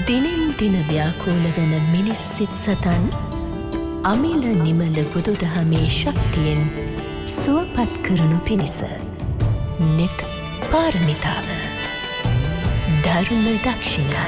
දිනෙන් දින ව්‍යාකූල වන මිනිස් සිත් සතන් අමිල නිමල බුදුදහමේ ශක්තියෙන් සුවපත් කරනු පිණිස නෙත් පාරමිතාව ධර්ම දක්ෂිණා.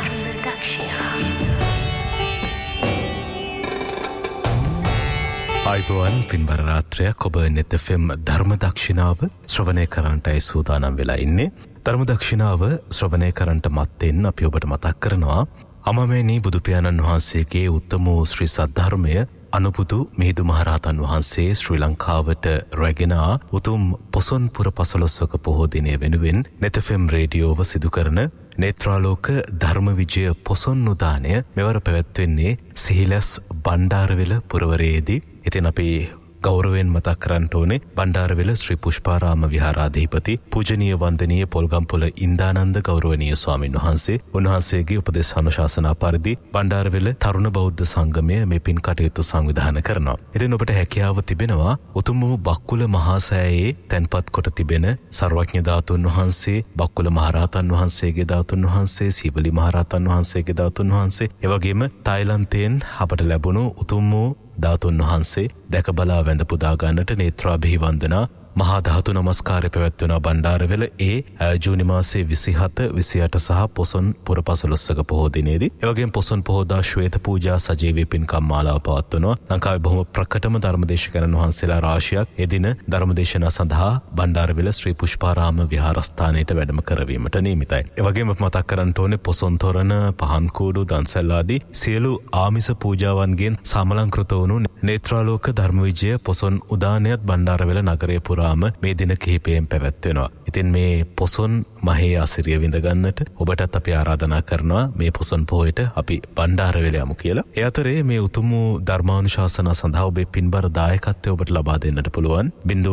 ආයුබෝවන් පින්බර රාත්‍රියක් ඔබ නෙත් FM ධර්ම දක්ෂිණාව ශ්‍රවණය කරන්නටයි සූදානම් වෙලා ඉන්නේ. ධර්ම දක්ෂිණාව ශ්‍රවණය කරන්නට මත්තෙන් අපි ඔබට මතක් කරනවා අමමේනී බුදු පියාණන් වහන්සේගේ උත්තම වූ ශ්‍රී සද්ධර්මය අනුබුදු මිහිඳු මහරහතන් වහන්සේ ශ්‍රී ලංකාවට රැගෙන උතුම් පොසොන් පුර 15වක පොහෝ දිනය වෙනුවෙන් නෙත් FM රේඩියෝව සිදු කරන නේත්‍රාලෝක ධර්ම විජය පොසොන් උදානය මෙවර පැවැත්වෙන්නේ සිහිලස් බණ්ඩාරවෙල පුරවරයේදී. ඉතින් අපි ගෞරවයෙන් මතක් කරන්න ඕනේ බණ්ඩාරවෙල ශ්‍රී පුෂ්පාරාම විහාරාධිපති පූජනීය වන්දනීය පොල්ගම්පොළ ඉන්දානන්ද ගෞරවනීය ස්වාමින් වහන්සේ උන්වහන්සේගේ උපදේශ අනුශාසනා පරිදි බණ්ඩාරවෙල තරුණ බෞද්ධ සංගමය මේ පින් කටයුතු සංවිධානය කරනවා. ඉතින් ඔබට හැකියාව තිබෙනවා උතුම් වූ බක්කුල මහා සෑයේ තැන්පත් කොට තිබෙන සර්වඥ ධාතුන් වහන්සේ, බක්කුල මහරහතන් වහන්සේගේ ධාතුන් වහන්සේ, සීවලි මහරහතන් වහන්සේගේ ධාතුන් වහන්සේ, එවැගේම තායිලන්තයෙන් අපට ලැබුණු උතුම් වූ ධාතුන් වහන්සේ දැක බලා වැඳ පුදා ගන්නට නේත්‍රාභිහි වන්දනා මහා ධාතු නමස්කාරය පැවැත්වෙන බණ්ඩාරවෙල ජූනි මාසයේ 27, 28 සහ පොසොන් පුර 15වක පොහෝ දිනේදී එවැගේම පොසොන් පොහෝදා ශ්වේත පූජා සජීවී පින්කම් මාලාව පවත්වනවා. ලංකාවේ බොහොම ප්‍රකටම ධර්මදේශකයන් වහන්සේලා රාශියක් එදින ධර්මදේශනා සඳහා බණ්ඩාරවෙල ශ්‍රී පුෂ්පාරාම විහාරස්ථානයට වැඩම කරවීමට නියමිතයි. එවැගේම මතක් කරන්න ඕනේ පොසොන් තොරණ, පහන් කූඩු, දන්සැල් ආදී සියලු ආමිස පූජාවන්ගෙන් සමලංකృత වුණු නේත්‍රාලෝක ධර්ම විජය පොසොන් උදානයත් බණ්ඩාරවෙල නගරයේ මේ දින කිහිපයෙන් පැවැත්වෙනවා. ඉතින් මේ පොසොන් මහේ ආසිරිය විඳ ගන්නට ඔබටත් අපි ආරාධනා කරනවා මේ පොසොන් පොහොයට අපි බණ්ඩාරවෙල යමු කියලා. ඒ අතරේ මේ උතුම් ධර්මානුශාසනා සඳහා ඔබේ පින්බර දායකත්වය ඔබට ලබා දෙන්නට පුළුවන්.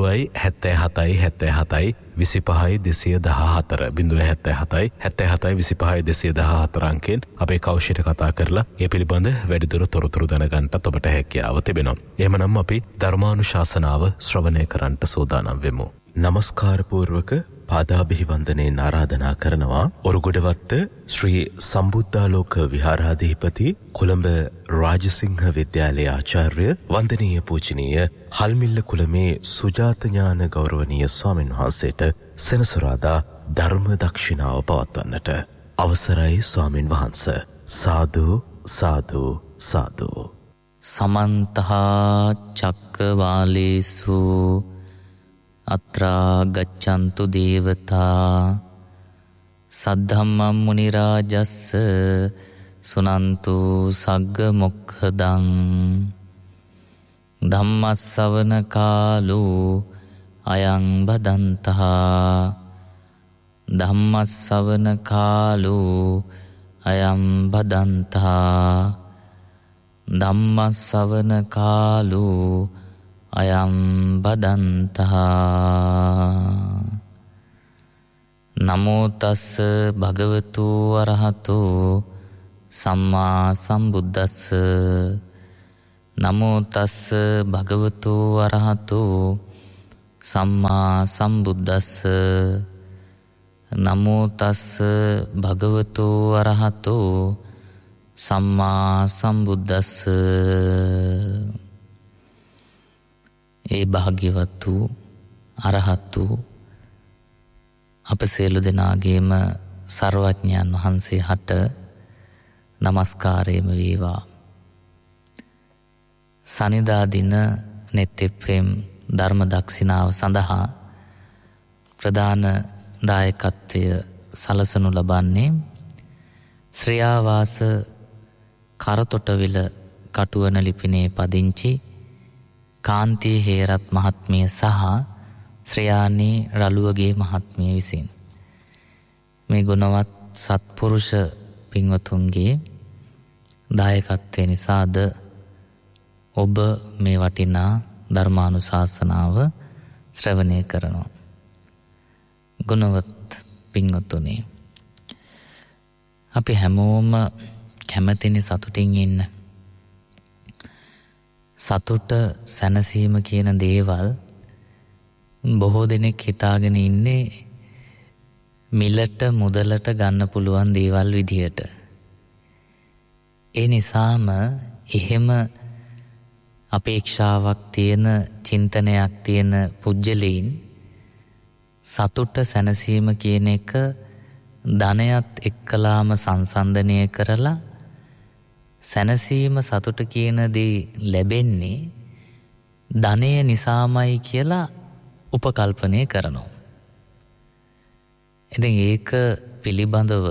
077 25 214 077 25 214 අංකයෙන් අපේ කෞෂයට කතා කරලා ඒ පිළිබඳ වැඩිදුර තොරතුරු දැනගන්නත් ඔබට හැකියාව තිබෙනවා. එහෙමනම් අපි ධර්මානුශාසනාව ශ්‍රවණය කරන්නට සූදානම් වෙමු. නමස්කාර පූර්වක පාදාභිහි වන්දනයෙන් ආරාධනා කරනවා ඔරුගොඩවත්ත ශ්‍රී සම්බුද්ධාලෝක විහාරාධිපති කොළඹ රාජසිංහ විද්‍යාලයේ ආචාර්ය වන්දනීය පූජනීය හල්මිල්ල කුලමේ සුජාත ඥාන ගෞරවනීය ස්වාමීන් වහන්සේට සෙනසුරාදා ධර්ම දක්ෂිනාව පවත්වන්නට අවසරයි ස්වාමීන් වහන්ස. සාදු සාදු සාදු. සමන්ත චක්කවාලේසු අත්‍රා ගච්ඡන්තු දේවතා සද්ධම්මං මුනි රාජස්ස සුනන්තු සග්ග මොක්ඛදං ධම්මස්සවන කාලෝ අයං බදන්තහා ධම්මස්සවන කාලෝ අයං බදන්තහා ධම්මස්සවන කාලෝ අයං බදන්තහා. නමෝ තස්ස භගවතු අරහතෝ සම්මා සම්බුද්දස්ස. නමෝ තස්ස භගවතු අරහතෝ සම්මා සම්බුද්දස්ස. නමෝ තස්ස භගවතු අරහතෝ සම්මා සම්බුද්දස්ස. ඒ භාග්‍යවත් වූ අරහත් වූ අප සියලු දෙනාගේම සර්වඥයන් වහන්සේ හට නමස්කාරයම වේවා. සනිදා දින නෙත් FM ධර්ම දක්ෂිනාව සඳහා ප්‍රධාන දායකත්වය සලසනු ලබන්නේ ශ්‍රියාවාස කරතොටවිල කටුවන ලිපිනේ පදිංචි කාන්තිය හේරත් මහත්මිය සහ ශ්‍රයානී රළුවගේ මහත්මිය විසින්. මේ ගුණවත් සත්පුරුෂ පින්වතුන්ගේ දායකත්වය නිසාද ඔබ මේ වටිනා ධර්මානුශාසනාව ශ්‍රවණය කරනවා. ගුණවත් පින්වතුනි, අපි හැමෝම කැමතිනේ සතුටින් ඉන්න. සතුට සැනසීම කියන දේවල් බොහෝ දෙනෙක් හිතාගෙන ඉන්නේ මිලට මුදලට ගන්න පුළුවන් දේවල් විදියට. ඒ නිසාම එහෙම අපේක්ෂාවක් තියෙන චින්තනයක් තියෙන පුජ්‍යලීන් සතුට සැනසීම කියන එක ධනයත් එක්කලාම සංසන්දනය කරලා සැනසීම සතුට කියන දේ ලැබෙන්නේ ධනය නිසාමයි කියලා උපකල්පනය කරනවා. ඉතින් ඒක පිළිබඳව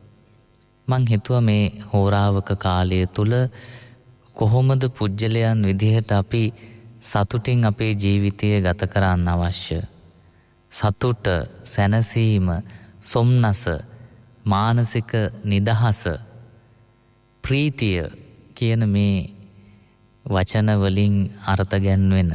මං හිතුවා මේ හෝරාවක කාලය තුල කොහොමද පුජ්‍යලයන් විදිහට අපි සතුටින් අපේ ජීවිතය ගත කරන්න අවශ්‍ය. සතුට, සැනසීම, සොම්නස, මානසික නිදහස, ප්‍රීතිය කියන මේ වචන වලින් අර්ථ ගැන්වෙන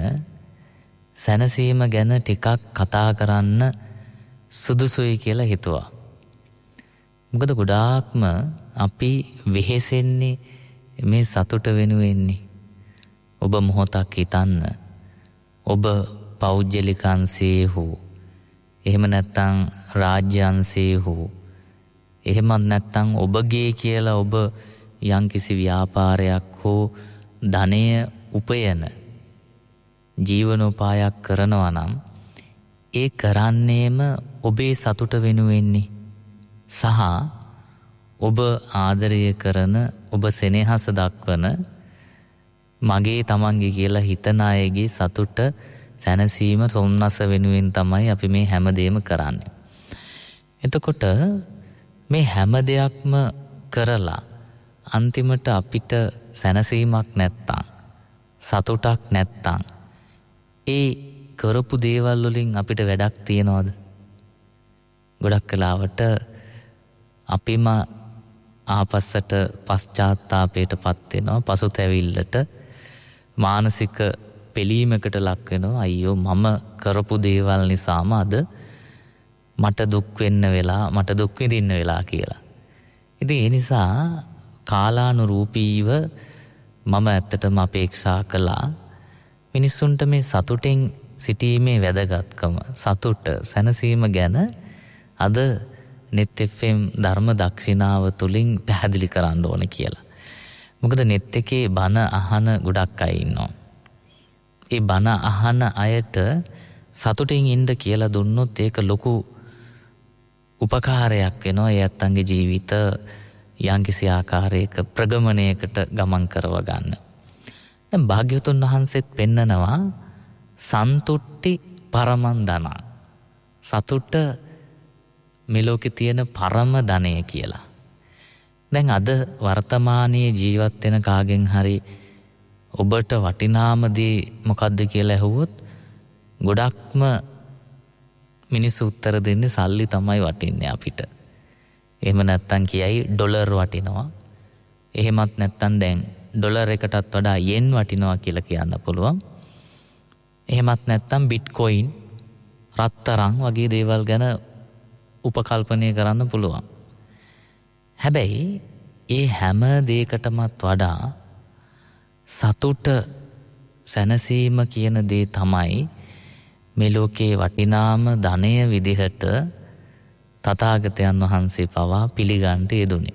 සැනසීම ගැන ටිකක් කතා කරන්න සුදුසුයි කියලා හිතුවා. මොකද ගොඩාක්ම අපි වෙහෙසෙන්නේ මේ සතුට වෙනුවෙන්නේ. ඔබ මොහොතක් හිතන්න. ඔබ පෞද්ගලික අංශයේ හෝ එහෙම නැත්නම් රාජ්‍ය අංශයේ හෝ එහෙමත් නැත්නම් ඔබගේ කියලා ඔබ යම්කිසි ව්‍යාපාරයක් හෝ ධනය උපයන ජීවනෝපායක් කරනවා නම් ඒ කරන්නේම ඔබේ සතුට වෙනුවෙන්නේ. සහ ඔබ ආදරය කරන, ඔබ සෙනෙහස දක්වන, මගේ තමන්ගේ කියලා හිතන අයගේ සතුට, සැනසීම, සොම්නස වෙනුවෙන් තමයි අපි මේ හැම දෙයක්ම කරන්නේ. එතකොට මේ හැම දෙයක්ම කරලා අන්තිමට අපිට සැනසීමක් නැත්තම්, සතුටක් නැත්තම් ඒ කරපු දේවල් වලින් අපිට වැඩක් තියනවද? ගොඩක් වෙලාවට අපිම ආපස්සට පශ්චාත්තාපයටපත් වෙනවා, පසුතැවිල්ලට, මානසික පිළීමකට ලක් වෙනවා. අයියෝ මම කරපු දේවල් නිසාම අද මට දුක් වෙන්න වෙලා, මට දුක් විඳින්න වෙලා කියලා. ඉතින් ඒ නිසා කාලානුරූපීව මම ඇත්තටම අපේක්ෂා කළා මිනිස්සුන්ට මේ සතුටින් සිටීමේ වැදගත්කම, සතුට, සැනසීම ගැන අද net FM ධර්ම දක්ෂිනාව තුලින් පැහැදිලි කරන්න ඕන කියලා. මොකද net එකේ බණ අහන ගොඩක් අය ඉන්නවා. ඒ බණ අහන අයට සතුටින් ඉන්න කියලා දුන්නොත් ඒක ලොකු උපකාරයක් වෙනවා. ඒ අත්තන්ගේ ජීවිත යම්කිසි ආකාරයක ප්‍රගමණයකට ගමන් කරව ගන්න. දැන් භාග්‍යවතුන් වහන්සේත් පෙන්නනවා සන්තුට්ටි පරමං ධන. සතුට මේ ලෝකේ තියෙන පරම ධනය කියලා. දැන් අද වර්තමානයේ ජීවත් වෙන කාගෙන් හරි ඔබට වටිනාම දේ මොකද්ද කියලා ඇහුවොත් ගොඩක්ම මිනිස්සු උත්තර දෙන්නේ සල්ලි තමයි වටින්නේ අපිට. එහෙම නැත්තම් කියයි ඩොලර් වටිනවා. එහෙමත් නැත්තම් දැන් ඩොලර් එකටත් වඩා යෙන් වටිනවා කියලා කියන්න පුළුවන්. එහෙමත් නැත්තම් බිට්කොයින්, රත්තරන් වගේ දේවල් ගැන උපකල්පනය කරන්න පුළුවන්. හැබැයි ඒ හැම දෙයකටමත් වඩා සතුට, සැනසීම කියන දේ තමයි මේ ලෝකේ වටිනාම ධනය විදිහට තථාගතයන් වහන්සේ පවා පිළිගන්න යෙදුනේ.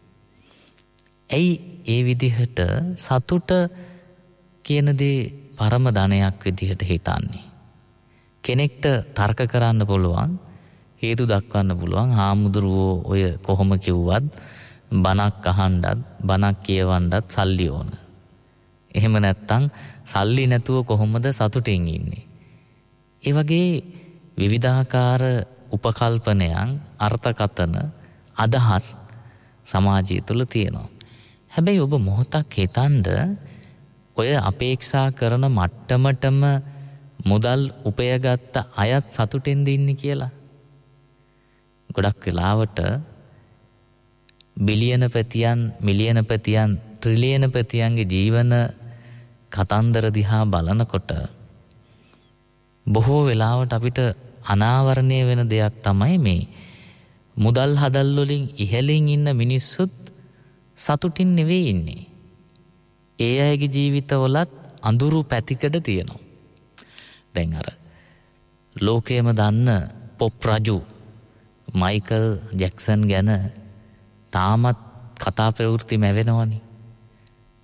ඇයි ඒ විදිහට සතුට කියන දේ පරම ධනයක් විදිහට හිතන්නේ? කෙනෙක්ට තර්ක කරන්න පුළුවන්, හේතු දක්වන්න පුළුවන්. හාමුදුරුවෝ ඔය කොහොම කිව්වත් බණක් අහන්නත්, බණක් කියවන්නත් සල්ලි ඕන. එහෙම නැත්තම් සල්ලි නැතුව කොහොමද සතුටින් ඉන්නේ? ඒ වගේ විවිධාකාර උපකල්පනයන්, අර්ථකථන, අදහස් සමාජය තුළ තියෙනවා. හැබැයි ඔබ මොහොතක් හිතන්න ඔය අපේක්ෂා කරන මට්ටමටම මුදල් උපයගත්ත අයත් සතුටින් ඉන්නේ කියලා. ගොඩක් වෙලාවට බිලියන පැතියන්, මිලියන පැතියන්, ට්‍රිලියන පැතියන්ගේ ජීවන කතන්දර දිහා බලනකොට බොහෝ වෙලාවට අපිට අනාවරණය වෙන දෙයක් තමයි මේ මුදල් හදල් වලින් ඉහළින් ඉන්න මිනිස්සුත් සතුටින් නෙවෙයි ඉන්නේ. ඒ අයගේ ජීවිතවලත් අඳුරු පැතිකඩ තියෙනවා. දැන් අර ලෝකයේම දන්න පොප් රජු මයිකල් ජැක්සන් ගැන තාමත් කතා ප්‍රවෘත්ති මැවෙනවනේ.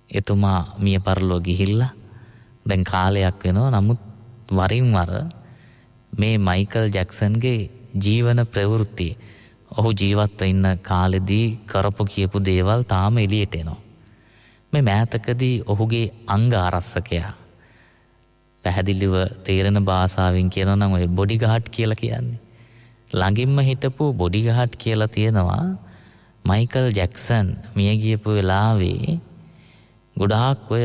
එතුමා මිය පරලෝ ගිහිල්ලා දැන් කාලයක් වෙනවා. නමුත් වරින් වර මේ මයිකල් ජැක්සන්ගේ ජීවන ප්‍රවෘත්ති ඔහු ජීවත්ව ඉන්න කාලෙදී කරපු කියපු දේවල් තාම එළියට එනවා. මේ මෑතකදී ඔහුගේ අංග ආරක්ෂකයා පැහැදිලිව තේරෙන භාෂාවෙන් කියනවා නම් ඔය බොඩිගාඩ් කියලා කියන්නේ. ළඟින්ම හිටපු බොඩිගාඩ් කියලා තියෙනවා. මයිකල් ජැක්සන් මිය ගියපු වෙලාවේ ගොඩාක් ඔය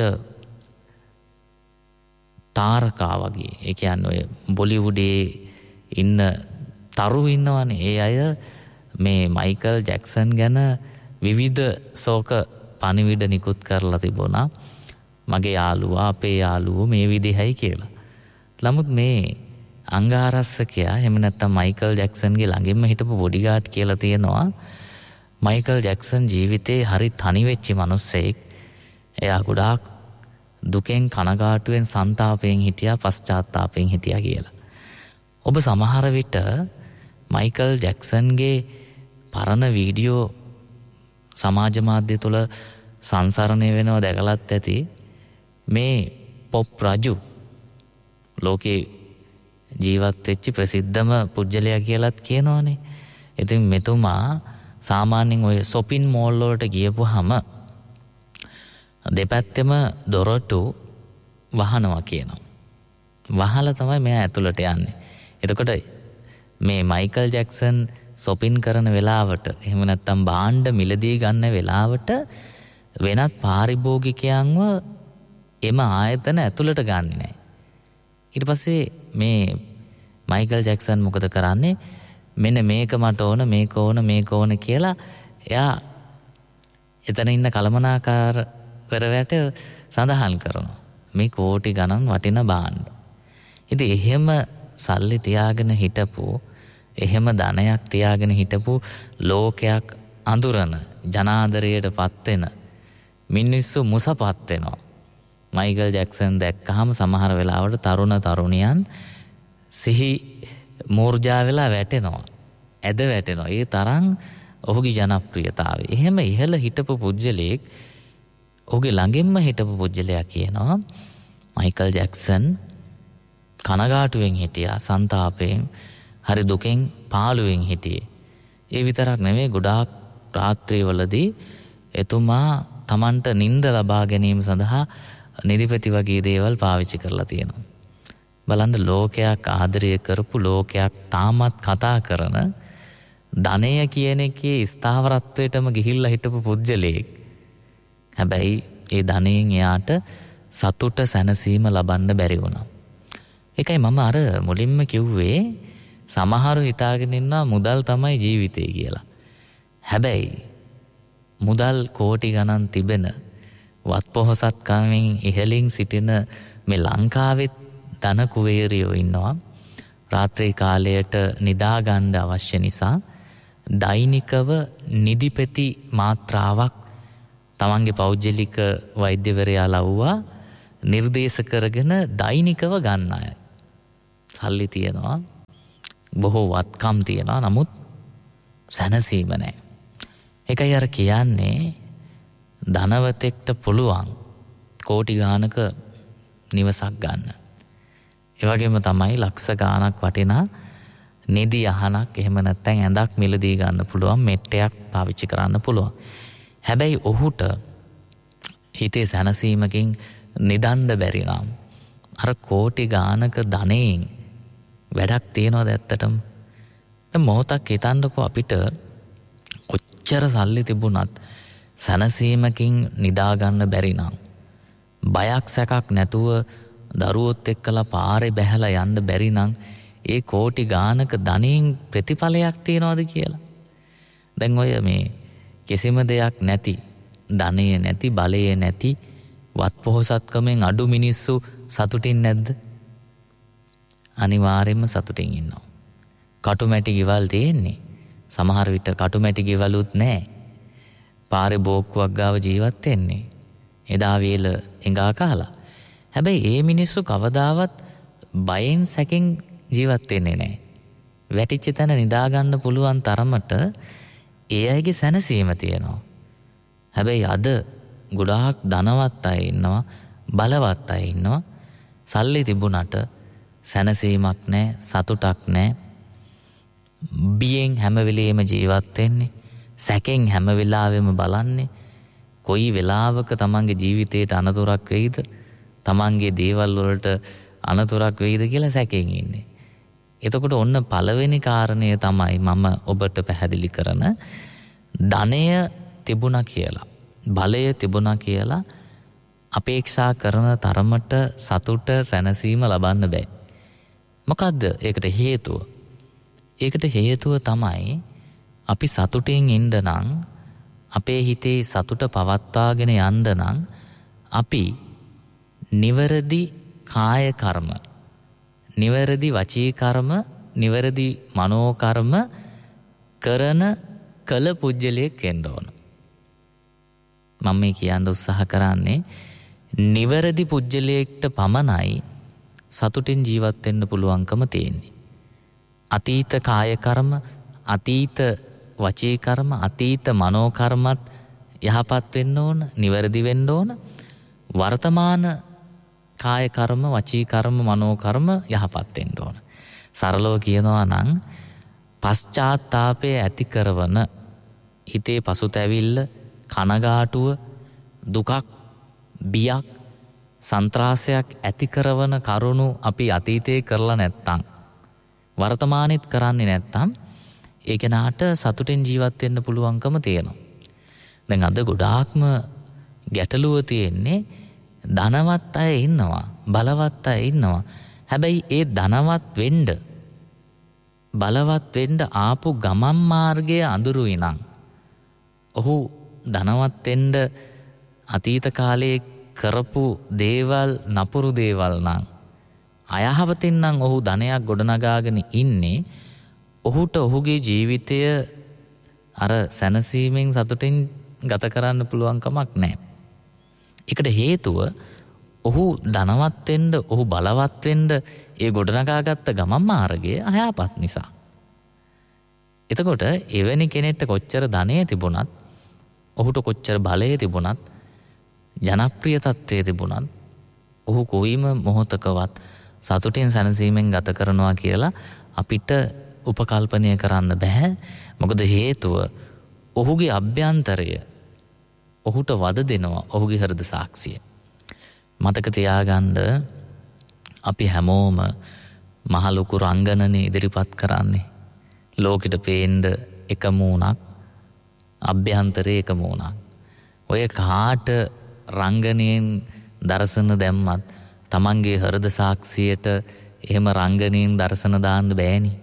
තාරකා වගේ, ඒ කියන්නේ ඔය බොලිවුඩේ ඉන්න තරු ඉන්නවනේ, ඒ අය මේ මයිකල් ජැක්සන් ගැන විවිධ ශෝක පණිවිඩ නිකුත් කරලා තිබුණා. මගේ යාළුවා, අපේ යාළුවෝ මේ විදිහයි කියලා. නමුත් මේ අංගාරක්ෂකයා එහෙම නැත්නම් මයිකල් ජැක්සන්ගේ ළඟින්ම හිටපු බොඩිගාඩ් කියලා තියෙනවා. මයිකල් ජැක්සන් ජීවිතේ හරි තනි වෙච්ච මිනිස්සෙක්. එයා ගොඩාක් දුකෙන් කනගාටුවෙන් සංතාපයෙන් හිටියා, පශ්චාත්තාපයෙන් හිටියා කියලා. ඔබ සමහර විට මයිකල් ජැක්සන්ගේ පරණ වීඩියෝ සමාජ මාධ්‍ය තුළ සංසරණය වෙනවා දැකලත් ඇති. මේ පොප් රජු ලෝකේ ජීවත් වෙච්ච ප්‍රසිද්ධම පුජ්‍යලයා කියලාත් කියනවනේ. ඉතින් මෙතුමා සාමාන්‍යයෙන් ඔය shopping mall වලට ගියපුවාම දෙපැත්තෙම දොරටු වහනවා කියනවා. වහලා තමයි මෙයා ඇතුළට යන්නේ. එතකොට මේ මයිකල් ජැක්සන් shopping කරන වෙලාවට එහෙම නැත්නම් භාණ්ඩ මිලදී ගන්න වෙලාවට වෙනත් පාරිභෝගිකයන්ව එම ආයතන ඇතුළට ගන්නෙ නැහැ. ඊට පස්සේ මේ මයිකල් ජැක්සන් මොකද කරන්නේ? මෙන්න මේක මට ඕන, මේක ඕන, මේක ඕන කියලා එයා එතන ඉන්න කළමනාකාරවරයාට සඳහන් කරනවා. මේ කෝටි ගණන් වටින භාණ්ඩ. ඉතින් එහෙම සල්ලි තියාගෙන හිටපු, එහෙම ධනයක් තියාගෙන හිටපු ලෝකයක් අඳුරන, ජනාදරයට පත් වෙන මිනිස්සු මුසපත් වෙනවා. මයිකල් ජැක්සන් දැක්කහම සමහර වෙලාවට තරුණ තරුණියන් සිහි මූර්ජා වෙලා වැටෙනවා. ඇද වැටෙනවා. ඒ තරම් ඔහුගේ ජනප්‍රියතාවය. එහෙම ඉහළ හිටපු පුජ්‍යලෙක්, ඔහුගේ ළඟින්ම හිටපු පුජ්‍යලයා කියනවා මයිකල් ජැක්සන් කනගාටුවෙන් හිටියා, සංතාපයෙන්, හරි දුකෙන් පාළුවෙන් හිටියේ. ඒ විතරක් නෙමෙයි, ගොඩාක් රාත්‍රිවලදී එතුමා Tamanට නිින්ද ලබා ගැනීම සඳහා නිදිපැති වගේ දේවල් පාවිච්චි කරලා තියෙනවා. බලන්න, ලෝකයක් ආදරය කරපු, ලෝකයක් තාමත් කතා කරන, ධනය කියන එකේ ස්ථාවරත්වයටම ගිහිල්ලා හිටපු පුජ්‍යලෙක්. හැබැයි ඒ ධනයෙන් එයාට සතුට සැනසීම ලබන්න බැරි වුණා. ඒකයි මම අර මුලින්ම කිව්වේ, සමහරු හිතාගෙන ඉන්නවා මුදල් තමයි ජීවිතේ කියලා. හැබැයි මුදල් කෝටි ගණන් තිබෙන, වත්පොහොසත්කමින් ඉහළින් සිටින මේ ලංකාවෙත් ධන කුවේරියෝ ඉන්නවා. රාත්‍රී කාලයට නිදා ගන්න අවශ්‍ය නිසා දෛනිකව නිදිපෙති මාත්‍රාවක් තමන්ගේ පෞද්ගලික වෛද්‍යවරයා ලව්වා නිර්දේශ කරගෙන දෛනිකව ගන්න අය. සල්ලි තියනවා, බොහෝ වත්කම් තියනවා, නමුත් සැනසීම නැහැ. ඒකයි අර කියන්නේ, ධනවතෙක්ට පුළුවන් කෝටි ගානක නිවසක් ගන්න. ඒ වගේම තමයි ලක්ෂ ගානක් වටිනා නිදි අහනක්, එහෙම නැත්නම් ඇඳක් මිලදී ගන්න පුළුවන්, මෙට්ටයක් පාවිච්චි කරන්න පුළුවන්. හැබැයි ඔහුට හිතේ සැනසීමකින් නිදන්න බැරි නම් අර කෝටි ගානක ධනෙන් වැඩක් තියනවද ඇත්තටම? දැන් මොහොතක් හිතන්නකෝ, අපිට කොච්චර සල්ලි තිබුණත් සැනසීමකින් නිදා ගන්න බැරි නම්, බයක් සැකක් නැතුව දරුවොත් එක්කලා පාරේ බැහැලා යන්න බැරි නම්, ඒ කෝටි ගානක ධනෙන් ප්‍රතිඵලයක් තියනවද කියලා? දැන් ඔය මේ කිසිම දෙයක් නැති, ධනය නැති, බලය නැති, වත්පොහොසත්කමෙන් අඩු මිනිස්සු සතුටින් නැද්ද? අනිවාර්යයෙන්ම සතුටින් ඉන්නවා. කටුමැටි ගෙවල් තියෙන්නේ, සමහර විට කටුමැටි ගෙවලුත් නැහැ. පාරේ බෝක්කුවක් ගාව ජීවත් වෙන්නේ, එදා වේල එඟා කාලා. හැබැයි ඒ මිනිස්සු කවදාවත් බයෙන් සැකෙන් ජීවත් වෙන්නේ නැහැ. වැටිච්ච තැන නිදා ගන්න පුළුවන් තරමට ඒ අයගේ සැනසීම තියෙනවා. හැබැයි අද ගොඩාක් ධනවත් අය ඉන්නවා, බලවත් අය ඉන්නවා. සල්ලි තිබුණට සැනසීමක් නැහැ, සතුටක් නැහැ. බියෙන් හැම වෙලෙම ජීවත් වෙන්නේ, සැකෙන් හැම වෙලාවෙම බලන්නේ කොයි වෙලාවක තමන්ගේ ජීවිතයට අනතුරක් වෙයිද, තමන්ගේ දේවල් වලට අනතුරක් වෙයිද කියලා සැකෙන් ඉන්නේ. එතකොට ඔන්න පළවෙනි කාරණය තමයි මම ඔබට පැහැදිලි කරන, ධනය තිබුණා කියලා, බලය තිබුණා කියලා අපේක්ෂා කරන තරමට සතුට සැනසීම ලබන්න බෑ. මොකද්ද ඒකට හේතුව? ඒකට හේතුව තමයි අපි සතුටින් ඉන්න නම්, අපේ හිතේ සතුට පවත්වාගෙන යන්න නම් අපි නිවැරදි කාය කර්ම, නිවැරදි වචී කර්ම, නිවැරදි මනෝ කර්ම කරන කල පුජ්‍යලයක් වෙන්න ඕන. මම මේ කියන්න උත්සාහ කරන්නේ නිවැරදි පුජ්‍යලයකට පමණයි සතුටින් ජීවත් වෙන්න පුළුවන්කම තියෙන්නේ. අතීත කාය කර්ම, අතීත වචී කර්ම, අතීත මනෝ කර්මත් යහපත් වෙන්න ඕන, නිවැරදි වෙන්න ඕන. වර්තමාන කාය කර්ම, වචී කර්ම, මනෝ කර්ම යහපත් වෙන්න ඕන. සරලව කියනවා නම් පශ්චාත්තාපය ඇති කරන හිතේ පසුතැවිල්ල, කනගාටුව, දුකක්, බියක්, සන්ත්‍රාසයක් ඇති කරන කරුණු අපි අතීතයේ කරලා නැත්තම්, වර්තමානෙත් කරන්නේ නැත්තම් ඒ කෙනාට සතුටින් ජීවත් වෙන්න පුළුවන්කම තියෙනවා. දැන් අද ගොඩාක්ම ගැටලුව තියෙන්නේ ධනවත් අය ඉන්නවා, බලවත් අය ඉන්නවා. හැබැයි ඒ ධනවත් වෙන්න, බලවත් වෙන්න ආපු ගමන් මාර්ගය අඳුරුයි නම්, ඔහු ධනවත් වෙන්න අතීත කාලයේ කරපු දේවල් නපුරු දේවල් නම්, අයහවතින් නම් ඔහු ධනයක් ගොඩනගාගෙන ඉන්නේ, ඔහුට ඔහුගේ ජීවිතය අර සැනසීමෙන් සතුටින් ගත කරන්න පුළුවන් කමක් නැහැ. ඒකට හේතුව ඔහු ධනවත් වෙන්න, ඔහු බලවත් වෙන්න ඒ ගොඩනගාගත්ත ගමන් මාර්ගය අයහපත් නිසා. එතකොට එවැනි කෙනෙක්ට කොච්චර ධනය තිබුණත්, ඔහුට කොච්චර බලය තිබුණත්, ජනප්‍රිය තත්ත්වයේ තිබුණත්, ඔහු කොයිම මොහොතකවත් සතුටින් සැනසීමෙන් ගත කරනවා කියලා අපිට උපකල්පනය කරන්න බෑ. මොකද හේතුව ඔහුගේ අභ්‍යන්තරය ඔහුට වද දෙනවා, ඔහුගේ හෘද සාක්ෂිය. මතක තියාගන්න, අපි හැමෝම මහ ලොකු රංගනනේ ඉදිරිපත් කරන්නේ. ලෝකෙට පේන්න එක මූණක්, අභ්‍යන්තරයේ එක මූණක්. ඔය කාට රංගනයෙන් දර්ශන දැම්මත් තමන්ගේ හෘද සාක්ෂියට එහෙම රංගනයෙන් දර්ශන දාන්න බෑනේ.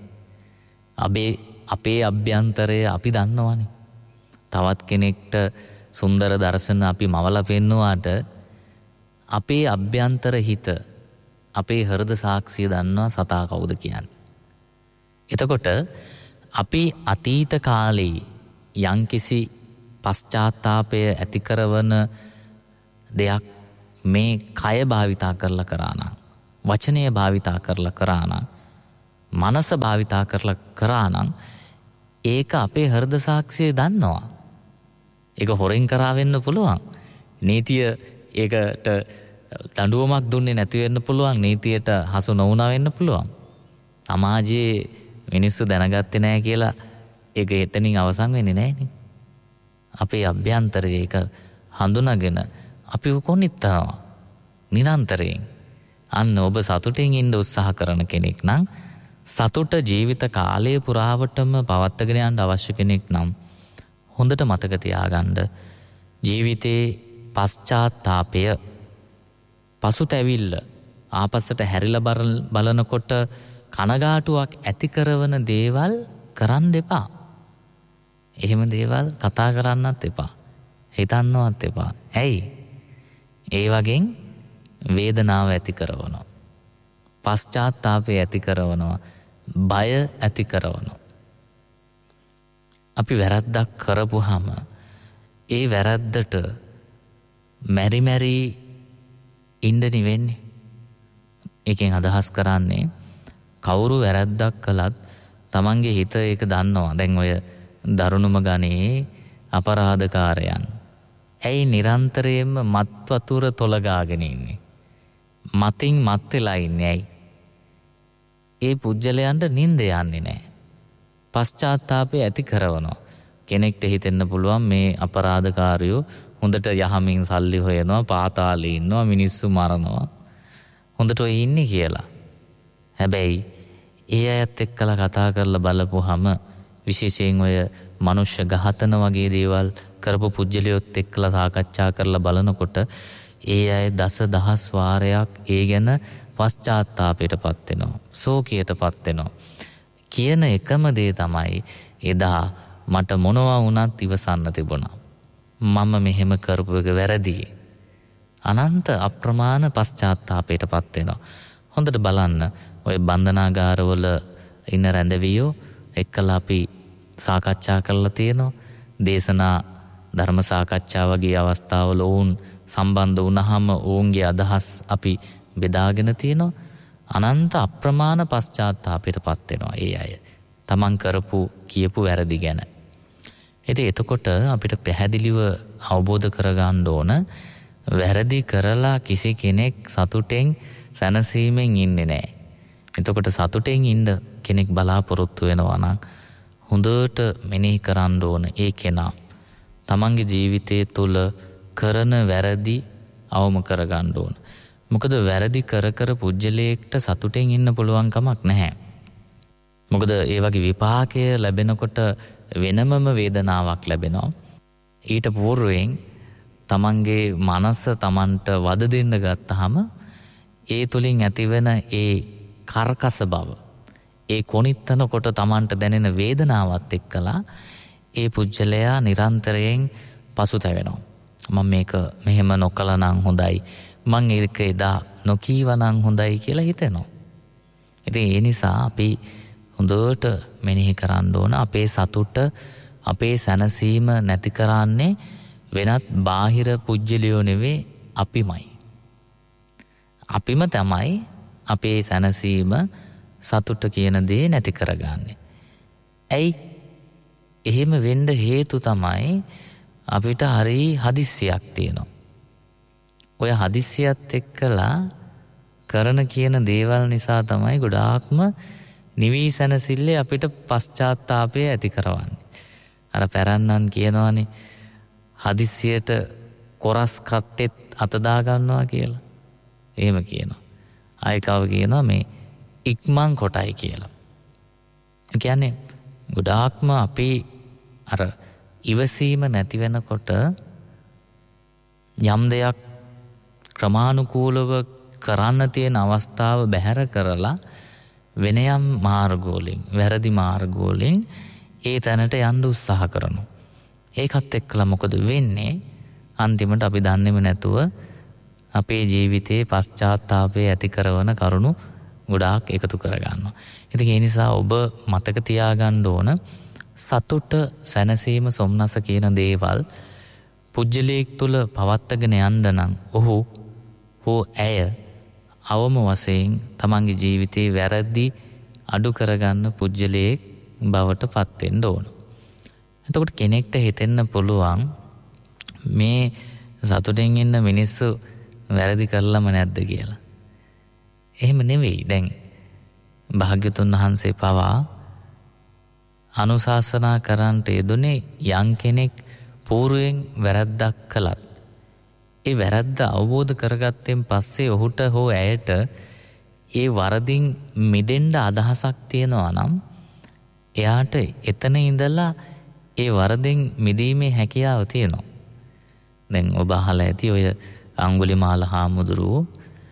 අපේ අභ්‍යන්තරය අපි දන්නවනේ. තවත් කෙනෙක්ට සුන්දර දර්ශන අපි මවලා පෙන්නුවාට අපේ අභ්‍යන්තර හිත, අපේ හෘද සාක්ෂිය දන්නවා සතා කවුද කියන්නේ. එතකොට අපි අතීත කාලේ යම්කිසි පශ්චාත්තාපය ඇති කරන දෙයක් මේ කය භාවිතා කරලා කරා නම්, වචනය භාවිතා කරලා කරා නම්, මනස භාවිතා කරලා කරා නම්, ඒක අපේ හෘද සාක්ෂිය දන්නවා. ඒක හොරෙන් කරා වෙන්න පුළුවන්. නීතිය ඒකට දඬුවමක් දුන්නේ නැති වෙන්න පුළුවන්. නීතියට හසු නොවුනා වෙන්න පුළුවන්. සමාජයේ මිනිස්සු දැනගත්තේ නැහැ කියලා ඒක එතනින් අවසන් වෙන්නේ නැහැනේ. අපේ අභ්‍යන්තරයේ ඒක හඳුනාගෙන අපි කොනිටනවා නිරන්තරයෙන්. අන්න ඔබ සතුටින් ඉන්න උත්සාහ කරන කෙනෙක් නම්, සතුට ජීවිත කාලය පුරාවටම පවත්වාගෙන යන්න අවශ්‍ය කෙනෙක් නම්, හොඳට මතක තියාගන්න, ජීවිතේ පශ්චාත්තාපය, පසුතැවිල්ල, ආපස්සට හැරිලා බලනකොට කනගාටුවක් ඇති කරන දේවල් කරන්න එපා. එහෙම දේවල් කතා කරන්නත් එපා, හිතන්නවත් එපා. ඇයි? ඒ වගේ වේදනාව ඇති කරනවා, පශ්චාත්තාපය ඇති කරනවා, බය ඇති කරනවා. අපි වැරද්දක් කරපුවාම ඒ වැරද්දට මෙරි ඉන්න වෙන්නේ. එකෙන් අදහස් කරන්නේ, කවුරු වැරද්දක් කළත් තමන්ගේ හිත ඒක දන්නවා. දැන් ඔය දරුණුම ගණේ අපරාධකාරයන්, ඇයි නිරන්තරයෙන්ම මත් වතුර තොලගාගෙන ඉන්නේ? මතින් මත් වෙලා ඉන්නේ ඇයි? ඒ පුජ්‍යලයන්ට නිින්ද යන්නේ නැහැ. පශ්චාත්තාපය ඇති කරනවා. කෙනෙක්ට හිතෙන්න පුළුවන් මේ අපරාධකාරයෝ හොඳට යහමින් සල්ලි හොයනවා, පාතාලේ ඉන්නවා, මිනිස්සු මරනවා. හොඳට ඔය ඉන්නේ කියලා. හැබැයි ඒ අයත් එක්කලා කතා කරලා බලපුවාම විශේෂයෙන් ඔය මනුෂ්‍ය ඝාතන වගේ දේවල් කරපු පුජ්‍යලියොත් එක්කලා සාකච්ඡා කරලා බලනකොට ඒ අය දසදහස් වාරයක් ඒ ගැන පශ්චාත්තාපයටපත් වෙනවා, ශෝකයටපත් වෙනවා. කියන එකම දේ තමයි එදා මට මොනවා වුණත් ඉවසන්න තිබුණා. මම මෙහෙම කරපු එක වැරදි. අනන්ත අප්‍රමාණ පශ්චාත්තාපයටපත් වෙනවා. හොඳට බලන්න ඔය බන්ධනාගාරවල ඉන්න රැඳවියෝ එක්කලා අපි සාකච්ඡා කරලා තියෙනවා. දේශනා ධර්ම සාකච්ඡා වගේ අවස්ථාවල වුන් සම්බන්ධ වුණාම ඔවුන්ගේ අදහස් අපි බෙදාගෙන තියෙනවා. අනන්ත අප්‍රමාණ පශ්චාත්තාපයටපත් වෙනවා ඒ අය තමන් කරපු කියපු වැරදි ගැන. ඉතින් එතකොට අපිට පැහැදිලිව අවබෝධ කරගන්න ඕන වැරදි කරලා කිසි කෙනෙක් සතුටෙන් සැනසීමෙන් ඉන්නේ නැහැ. එතකොට සතුටෙන් ඉන්න කෙනෙක් බලාපොරොත්තු වෙනවා නම් හොඳට මෙනෙහි කරන්න ඕන ඒ කෙනා තමන්ගේ ජීවිතය තුළ කරන වැරදි අවම කරගන්න ඕන. මොකද වැරදි කර පුජ්‍යලයකට සතුටෙන් ඉන්න පුළුවන් කමක් නැහැ. මොකද ඒ වගේ විපාකය ලැබෙනකොට වෙනමම වේදනාවක් ලැබෙනවා. ඊට පූර්වයෙන් තමන්ගේ මනස තමන්ට වද දෙන්න ගත්තාම ඒ තුලින් ඇතිවෙන ඒ කර්කස බව, ඒ කොනිත්තනකොට තමන්ට දැනෙන වේදනාවත් එක්කලා ඒ පුජ්‍යලයා නිරන්තරයෙන් පසුතැවෙනවා. මම මේක මෙහෙම නොකළා නම් හොඳයි, මං ඒක එදා නොකීවා නම් හොඳයි කියලා හිතෙනවා. ඉතින් ඒ නිසා අපි හොඳට මෙනෙහි කරන්න ඕන අපේ සතුට, අපේ සැනසීම නැති කරන්නේ වෙනත් බාහිර පුජ්‍යලියෝ නෙවෙයි, අපිමයි. අපිම තමයි අපේ සැනසීම, සතුට කියන දේ නැති කරගන්නේ. ඇයි? එහෙම වෙන්න හේතු තමයි අපිට හරි හදිස්සියක් තියෙනවා. ඔය හදිස්සියත් එක්කලා කරන කියන දේවල් නිසා තමයි ගොඩාක්ම නිවී සැනසille අපිට පශ්චාත්තාපය ඇති කරවන්නේ. අර පැරන්නන් කියනවානේ හදිස්සියට කොරස් කට්ටෙත් අත දා ගන්නවා කියලා. එහෙම කියනවා. ආයකව කියනවා මේ ඉක්මන් කොටයි කියලා. ඒ කියන්නේ ගොඩාක්ම අපි අර ඉවසීම නැති වෙනකොට යම් දෙයක් ක්‍රමානුකූලව කරන්න තියෙන අවස්ථාව බැහැර කරලා වෙන යම් මාර්ගවලින්, වැරදි මාර්ගවලින් ඒ තැනට යන්න උත්සාහ කරනවා. ඒකත් එක්කලා මොකද වෙන්නේ? අන්තිමට අපි දන්නේම නැතුව අපේ ජීවිතයේ පශ්චාත්තාපය ඇති කරන කරුණු ගොඩාක් එකතු කරගන්නවා. ඉතින් ඒ නිසා ඔබ මතක තියාගන්න ඕන සතුට, සැනසීම, සොම්නස කියන දේවල් පුජ්‍යලයක් තුල පවත්වාගෙන යන්න නම් ඔහු හෝ ඇය අවම වශයෙන් තමන්ගේ ජීවිතේ වැරදි අඩු කරගන්න පුජ්‍යලයක් බවට පත් වෙන්න ඕන. එතකොට කෙනෙක්ට හිතෙන්න පුළුවන් මේ සතුටෙන් ඉන්න මිනිස්සු වැරදි කරලම නැද්ද කියලා. එහෙම නෙවෙයි. දැන් භාග්‍යතුන් වහන්සේ පවා අනුශාසනා කරන්නට යෙදුනේ යම් කෙනෙක් పూర్වයෙන් වැරද්දක් කළත් ඒ වැරද්ද අවබෝධ කරගත්තෙන් පස්සේ ඔහුට හෝ ඇයට ඒ වරදින් මිදෙන්න අදහසක් තියෙනවා නම් එයාට එතන ඉඳලා ඒ වරදින් මිදීමේ හැකියාව තියෙනවා. දැන් ඔබ අහලා ඇති ඔය අඟුලිමාල හාමුදුරුවෝ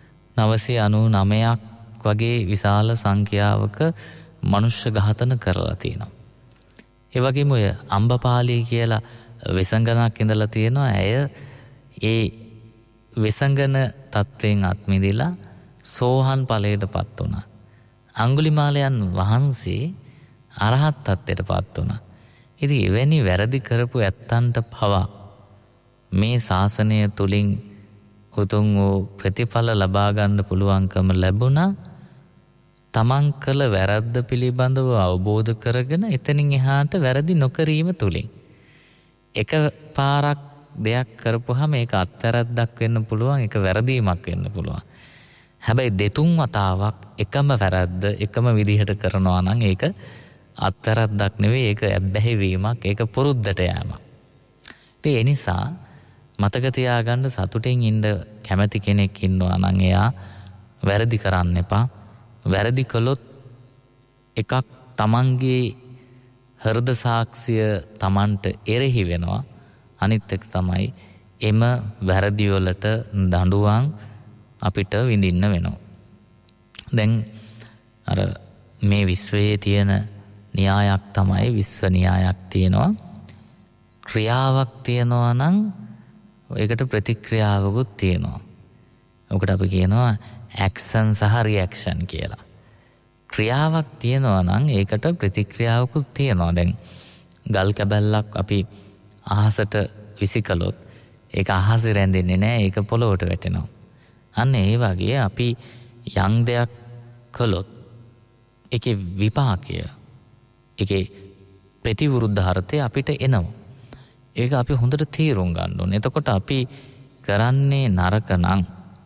999ක් වගේ විශාල සංඛ්‍යාවක මනුෂ්‍ය ඝාතන කරලා තියෙනවා. ඒ වගේම ඔය අම්බපාලී කියලා වෙසංගනක් ඉඳලා තියෙනවා. ඇය ඒ වෙසංගන තත්වයෙන් අත්මිදලා සෝහන් ඵලයටපත් වුණා. අඟුලිමාලයන් වහන්සේ අරහත් තත්ත්වයටපත් වුණා. ඉතින් එවැනි වැරදි කරපු ඇත්තන්ට පවා මේ ශාසනය තුලින් උතුම් වූ ප්‍රතිඵල ලබා ගන්න පුළුවන්කම ලැබුණා. තමන් කළ වැරද්ද පිළිබඳව අවබෝධ කරගෙන එතනින් එහාට වැරදි නොකිරීම තුලින් එක පාරක් දෙයක් කරපුවාම ඒක අත්තරද්දක් වෙන්න පුළුවන්, ඒක වැරදීමක් වෙන්න පුළුවන්. හැබැයි දෙතුන් වතාවක් එකම වැරද්ද එකම විදිහට කරනවා නම් ඒක අත්තරද්දක් නෙවෙයි, ඒක ඇබ්බැහි වීමක්, ඒක පුරුද්දට යෑමක්. ඉතින් ඒ නිසා මතක තියාගන්න, සතුටින් ඉන්න කැමති කෙනෙක් ඉන්නවා නම් එයා වැරදි කරන්න එපා. වැරදි කළොත් එකක් තමන්ගේ හෘද සාක්ෂිය තමන්ට එරෙහි වෙනවා. අනිත් එක තමයි එම වැරදි වලට දඬුවම් අපිට විඳින්න වෙනවා. දැන් අර මේ විශ්වයේ තියෙන න්‍යායක් තමයි, විශ්ව න්‍යායක් තියෙනවා. ක්‍රියාවක් තියෙනවා නම් ඒකට ප්‍රතික්‍රියාවකුත් තියෙනවා. ඔකට අපි කියනවා ඇක්ෂන් සහ රියැක්ෂන් කියලා. ක්‍රියාවක් තියෙනවා නම් ඒකට ප්‍රතික්‍රියාවකුත් තියෙනවා. දැන් ගල් කැබැල්ලක් අපි අහසට විසිකලොත් ඒක අහසේ රැඳෙන්නේ නැහැ, ඒක පොළොවට වැටෙනවා. අන්න ඒ වගේ අපි යම් දෙයක් කළොත් ඒකේ විපාකය, ඒකේ ප්‍රතිවිරුද්ධාර්ථය අපිට එනවා. ඒක අපි හොඳට තීරුම් ගන්න ඕනේ. එතකොට අපි කරන්නේ නරක නම්,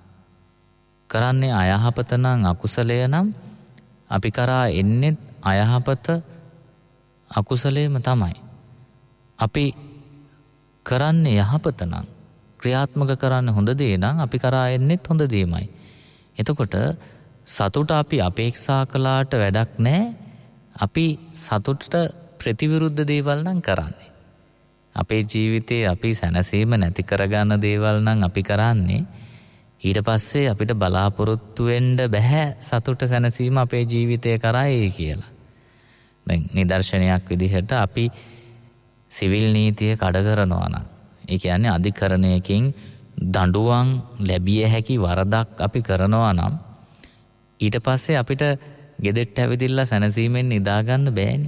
කරන්නේ අයහපත නම්, අකුසලය නම් අපි කරා එන්නේ අයහපත අකුසලයේම තමයි. අපි කරන්නේ යහපත නම්, ක්‍රියාත්මක කරන්නේ හොඳ දේ නම් අපි කරා එන්නේත් හොඳ දේමයි. එතකොට සතුට අපි අපේක්ෂා කළාට වැඩක් නැහැ. අපි සතුටට ප්‍රතිවිරුද්ධ දේවල් නම් කරන්නේ. අපේ ජීවිතේ අපි සැනසීම නැති කරගන්න දේවල් නම් අපි කරන්නේ. ඊට පස්සේ අපිට බලාපොරොත්තු වෙන්න බෑ සතුට සැනසීම අපේ ජීවිතය කරා එයි කියලා. දැන් නිදර්ශනයක් විදිහට අපි සිවිල් නීතිය කඩ කරනවා නම්, ඒ කියන්නේ අධිකරණයකින් දඬුවම් ලැබිය හැකි වරදක් අපි කරනවා නම්, ඊට පස්සේ අපිට ගෙදෙට්ට ඇවිදින්න සැනසීමෙන් නිදා ගන්න බෑනේ.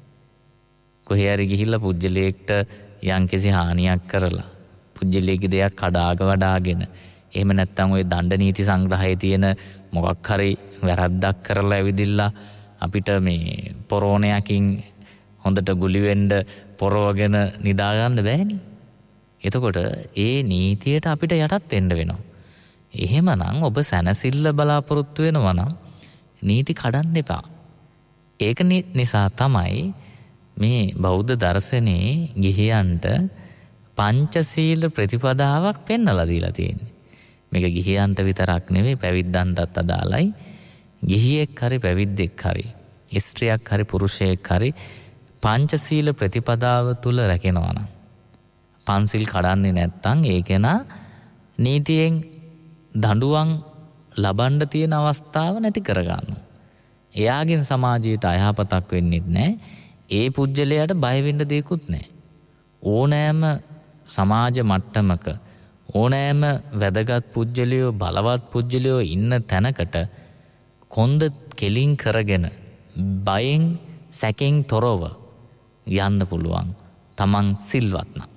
කොහේ හරි ගිහිල්ලා පුජ්‍යලයකට යම්කිසි හානියක් කරලා, පුජ්‍යලයේගේ දෙයක් කඩාග වඩාගෙන, එහෙම නැත්නම් ওই දණ්ඩ නීති සංග්‍රහයේ තියෙන මොකක් හරි වැරද්දක් කරලා ඇවිදිලා අපිට මේ පොරෝණයකින් හොඳට ගුලි වෙන්න පොරවගෙන නිදා ගන්න බෑනේ. එතකොට ඒ නීතියට අපිට යටත් වෙන්න වෙනවා. එහෙමනම් ඔබ සැනසෙල්ල බලාපොරොත්තු වෙනවා නම් නීති කඩන්න එපා. ඒක නිසා තමයි මේ බෞද්ධ දර්ශනයේ ගිහියන්ට පංචශීල ප්‍රතිපදාවක් පෙන්වලා දීලා තියෙන්නේ. මේක ගිහියන්ට විතරක් නෙවෙයි, පැවිද්දන්ටත් අදාළයි. ගිහියෙක් හරි පැවිද්දෙක් හරි, ස්ත්‍රියක් හරි පුරුෂයෙක් හරි පංචශීල ප්‍රතිපදාව තුල රැකෙනවා නම්, පන්සිල් කඩන්නේ නැත්නම් ඒකේන නීතියෙන් දඬුවම් ලබන්න තියෙන අවස්ථාව නැති කරගන්නවා. එයාගෙන් සමාජයට අයහපතක් වෙන්නේ නැහැ. ඒ පුජ්‍යලයට බය වෙන්න දෙයක්වත් නැහැ. ඕනෑම සමාජ මට්ටමක ඕනෑම වැදගත් පුජ්‍යලයෝ, බලවත් පුජ්‍යලයෝ ඉන්න තැනකට කොන්ද කෙලින් කරගෙන බයෙන් සැකෙන් තොරව යන්න පුළුවන්. තමන් සිල්වත් නම්,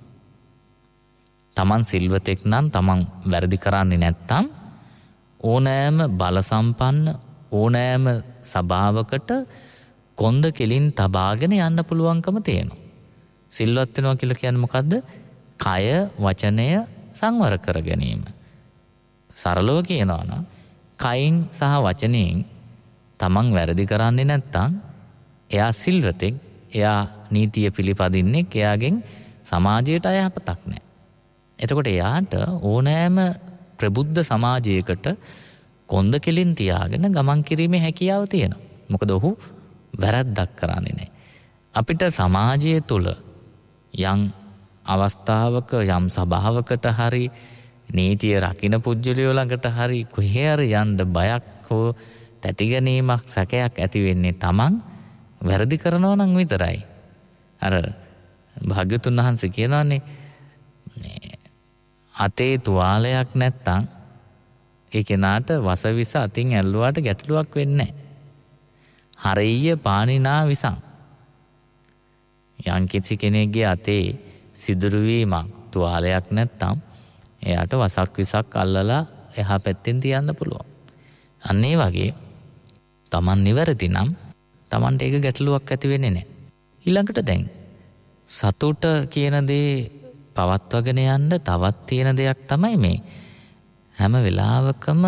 තමන් සිල්වතෙක් නම්, තමන් වැරදි කරන්නේ නැත්තම් ඕනෑම බල සම්පන්න ඕනෑම සභාවකට කොන්ද කෙලින් තබාගෙන යන්න පුළුවන්කම තියෙනවා. සිල්වත් වෙනවා කියලා කියන්නේ මොකද්ද? කය වචනය සංවර කර ගැනීම. සරලව කියනවා නම් කයින් සහ වචනයෙන් තමන් වැරදි කරන්නේ නැත්තම් එයා සිල්වතෙක්, එයා නීතිය පිළිපදින්නේ, එයාගෙන් සමාජයට අයහපතක් නැහැ. එතකොට එයාට ඕනෑම ප්‍රබුද්ධ සමාජයකට කොන්ද කෙලින් තියාගෙන ගමන් කිරීමේ හැකියාව තියෙනවා. මොකද ඔහු වැරද්දක් කරන්නේ නැහැ. අපිට සමාජය තුළ යම් අවස්ථාවක යම් සභාවකට හරි නීතිය රකින්න පුජ්‍යලයෝ ළඟට හරි කොහේ හරි යන්න බයක් හෝ තැතිගැනීමක් සැකයක් ඇති වෙන්නේ තමන් වැරදි කරනවා නම් විතරයි. අර භාග්‍යතුන් වහන්සේ කියනවානේ අතේ තුවාලයක් නැත්තම් ඒ කෙනාට වසවිස අතින් ඇල්ලුවාට ගැටලුවක් වෙන්නේ නැහැ. හරිය පානිනා විසං. යම් කිසි කෙනෙක්ගේ අතේ සිදුරු වීමක් තුවාලයක් නැත්තම් එයාට වසක් විසක් අල්ලලා එහා පැත්තෙන් තියන්න පුළුවන්. අන්න ඒ වගේ තමන් නිවැරදි නම් තමන්ට ඒක ගැටලුවක් ඇති වෙන්නේ නැහැ. ඊළඟට දැන් සතුට කියන දේ පවත්වගෙන යන්න තවත් තියෙන දෙයක් තමයි මේ හැම වෙලාවකම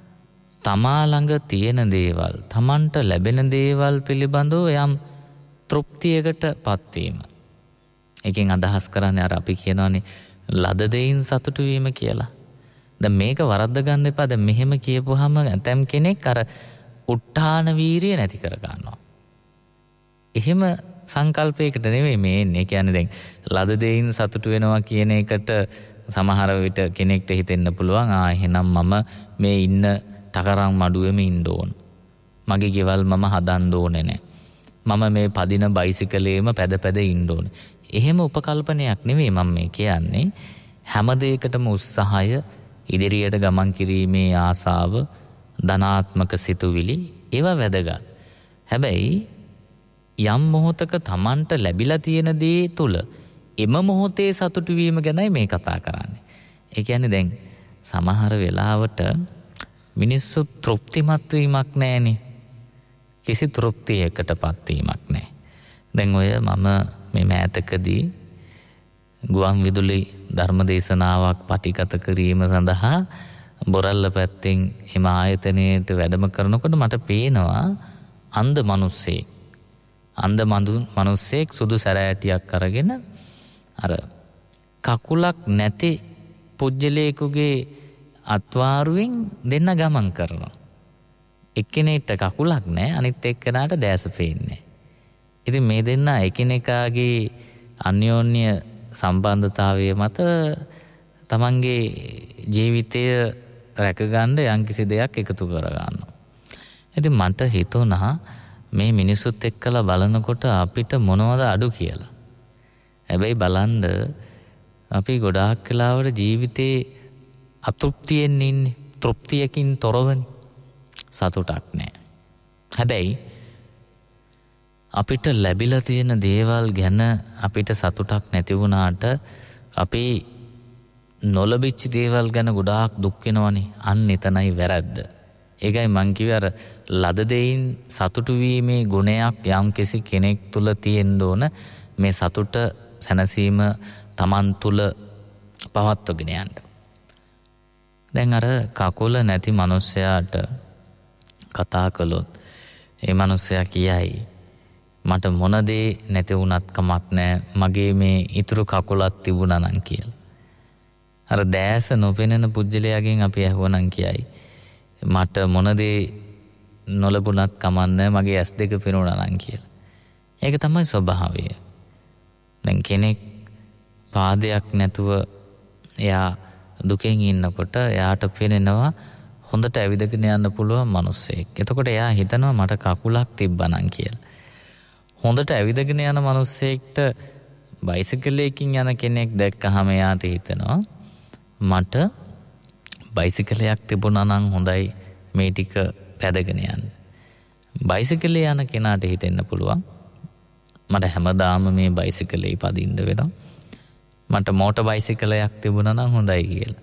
තමා ළඟ තියෙන දේවල්, තමන්ට ලැබෙන දේවල් පිළිබඳව යම් තෘප්තියකටපත් වීම. එකෙන් අදහස් කරන්නේ අර අපි කියනවානේ ලද දෙයින් සතුටු වීම කියලා. දැන් මේක වරද්ද ගන්න එපා. දැන් මෙහෙම කියපුවාම ඇතම් කෙනෙක් අර උත්හාන වීරිය නැති කර ගන්නවා. එහෙම සංකල්පයකට නෙවෙයි මේ එන්නේ. කියන්නේ දැන් ලද දෙයින් සතුටු වෙනවා කියන එකට සමහර විට කෙනෙක්ට හිතෙන්න පුළුවන් එහෙනම් මම මේ ඉන්න ටකරන් මඩුවෙම ඉන්න ඕන. මගේ ගෙවල් මම හදන්න ඕනේ නැහැ. මම මේ පදින බයිසිකලේම පැද පැද ඉන්න ඕනේ. එහෙම උපකල්පනයක් නෙවෙයි මම මේ කියන්නේ. හැම දෙයකටම උත්සාහය, ඉදිරියට ගමන් කිරීමේ ආසාව, ධනාත්මක සිතුවිලි ඒවා වැදගත්. හැබැයි යම් මොහොතක Tamanට ලැබිලා තියෙන දේ තුල එම මොහොතේ සතුටු වීම ගැනයි මේ කතා කරන්නේ. ඒ කියන්නේ දැන් සමහර වෙලාවට මිනිස්සු තෘප්තිමත් වීමක් නැහැනේ. කිසි තෘප්තියකටපත් වීමක් නැහැ. දැන් ඔය මම මේ මෑතකදී ගුවන් විදුලි ධර්මදේශනාවක් පටිගත කිරීම සඳහා බොරැල්ල පැත්තෙන් එම ආයතනයේට වැඩම කරනකොට මට පේනවා අන්ධ මිනිස්සෙක්. අන්ධ මිනිස්සෙක් සුදු සැරෑටියක් අරගෙන අර කකුලක් නැති පුජ්‍යලේකුගේ අත්වාරුවෙන් දෙන්න ගමන් කරනවා. එක්කෙනෙක්ට කකුලක් නැහැ, අනිත් එක්කෙනාට දැස පේන්නේ. ඉතින් මේ දෙන්න එකිනෙකාගේ අන්‍යෝන්‍ය සම්බන්ධතාවය මත තමන්ගේ ජීවිතය රැකගන්න යම්කිසි දෙයක් එකතු කරගන්නවා. ඉතින් මට හිතුණා මේ මිනිසුත් එක්කලා බලනකොට අපිට මොනවද අඩු කියලා. හැබැයි බලන්න අපි ගොඩාක් වෙලාවට ජීවිතේ අතෘප්තියෙන් ඉන්නේ. තෘප්තියකින් තොරවනේ. සතුටක් නැහැ. හැබැයි අපිට ලැබිලා තියෙන දේවල් ගැන අපිට සතුටක් නැති වුණාට අපි නොලබිච්ච දේවල් ගැන ගොඩාක් දුක් වෙනවනේ. අන්න එතනයි වැරද්ද. ඒකයි මං කිව්වේ අර ලද දෙයින් සතුටු වීමේ ගුණයක් යම්කිසි කෙනෙක් තුල තියෙන්න ඕන. මේ සතුට සැනසීම Taman තුල පවත්වගෙන යන්න. දැන් අර කකුල නැති මිනිස්සයාට කතා කළොත් ඒ මිනිස්සයා කියයි මට මොන දේ නැති වුණත් කමක් නැහැ, මගේ මේ ඉතුරු කකුලක් තිබුණා නම් කියලා. අර දැස නොපෙනෙන පුජ්‍යලයාගෙන් අපි අහුවනම් කියයි මට මොන දේ නොලබුණත් කමක් නැහැ, මගේ ඇස් දෙක පෙනුණා නම් කියලා. ඒක තමයි ස්වභාවය. දැන් කෙනෙක් පාදයක් නැතුව එයා දුකෙන් ඉන්නකොට එයාට පේනවා හොඳට ඇවිදගෙන යන්න පුළුවන් මිනිස්සෙක්. එතකොට එයා හිතනවා මට කකුලක් තිබ්බනම් කියලා. හොඳට ඇවිදගෙන යන මිනිස්සෙක්ට බයිසිකලයකින් යන කෙනෙක් දැක්කහම එයාට හිතනවා මට බයිසිකලයක් තිබුණා නම් හොඳයි මේ ටික පැදගෙන යන්න. බයිසිකලේ යන කෙනාට හිතෙන්න පුළුවන් මට හැමදාම මේ බයිසිකලේ පදින්න වෙනවා. මට මෝටර් බයිසිකලයක් තිබුණා නම් හොඳයි කියලා.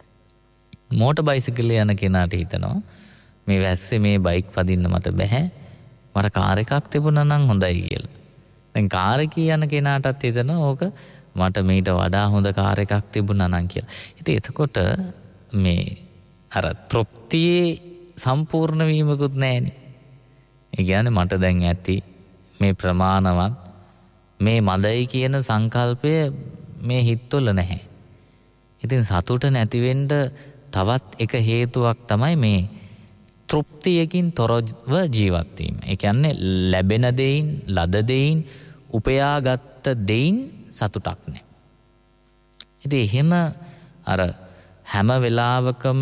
මෝටර් බයිසිකලේ යන කෙනාට හිතනවා මේ වැස්සේ මේ බයික් පදින්න මට බෑ. මට කාර් එකක් තිබුණා නම් හොඳයි කියලා. දැන් කාර් එකේ යන කෙනාටත් හිතනවා ඕක මට මීට වඩා හොඳ කාර් එකක් තිබුණා නම් කියලා. ඉතින් එතකොට මේ අර තෘප්තියේ සම්පූර්ණ වීමකුත් නැහැනේ. ඒ කියන්නේ මට දැන් ඇති මේ ප්‍රමාණවත් මේ මදයි කියන සංකල්පය මේ හිතවල නැහැ. ඉතින් සතුට නැති වෙන්න තවත් එක හේතුවක් තමයි මේ තෘප්තියකින් තොරව ජීවත් වීම. ඒ කියන්නේ ලැබෙන දෙයින්, ලද දෙයින්, උපයාගත් දෙයින් සතුටක් නැහැ. ඉතින් එහෙම අර හැම වෙලාවකම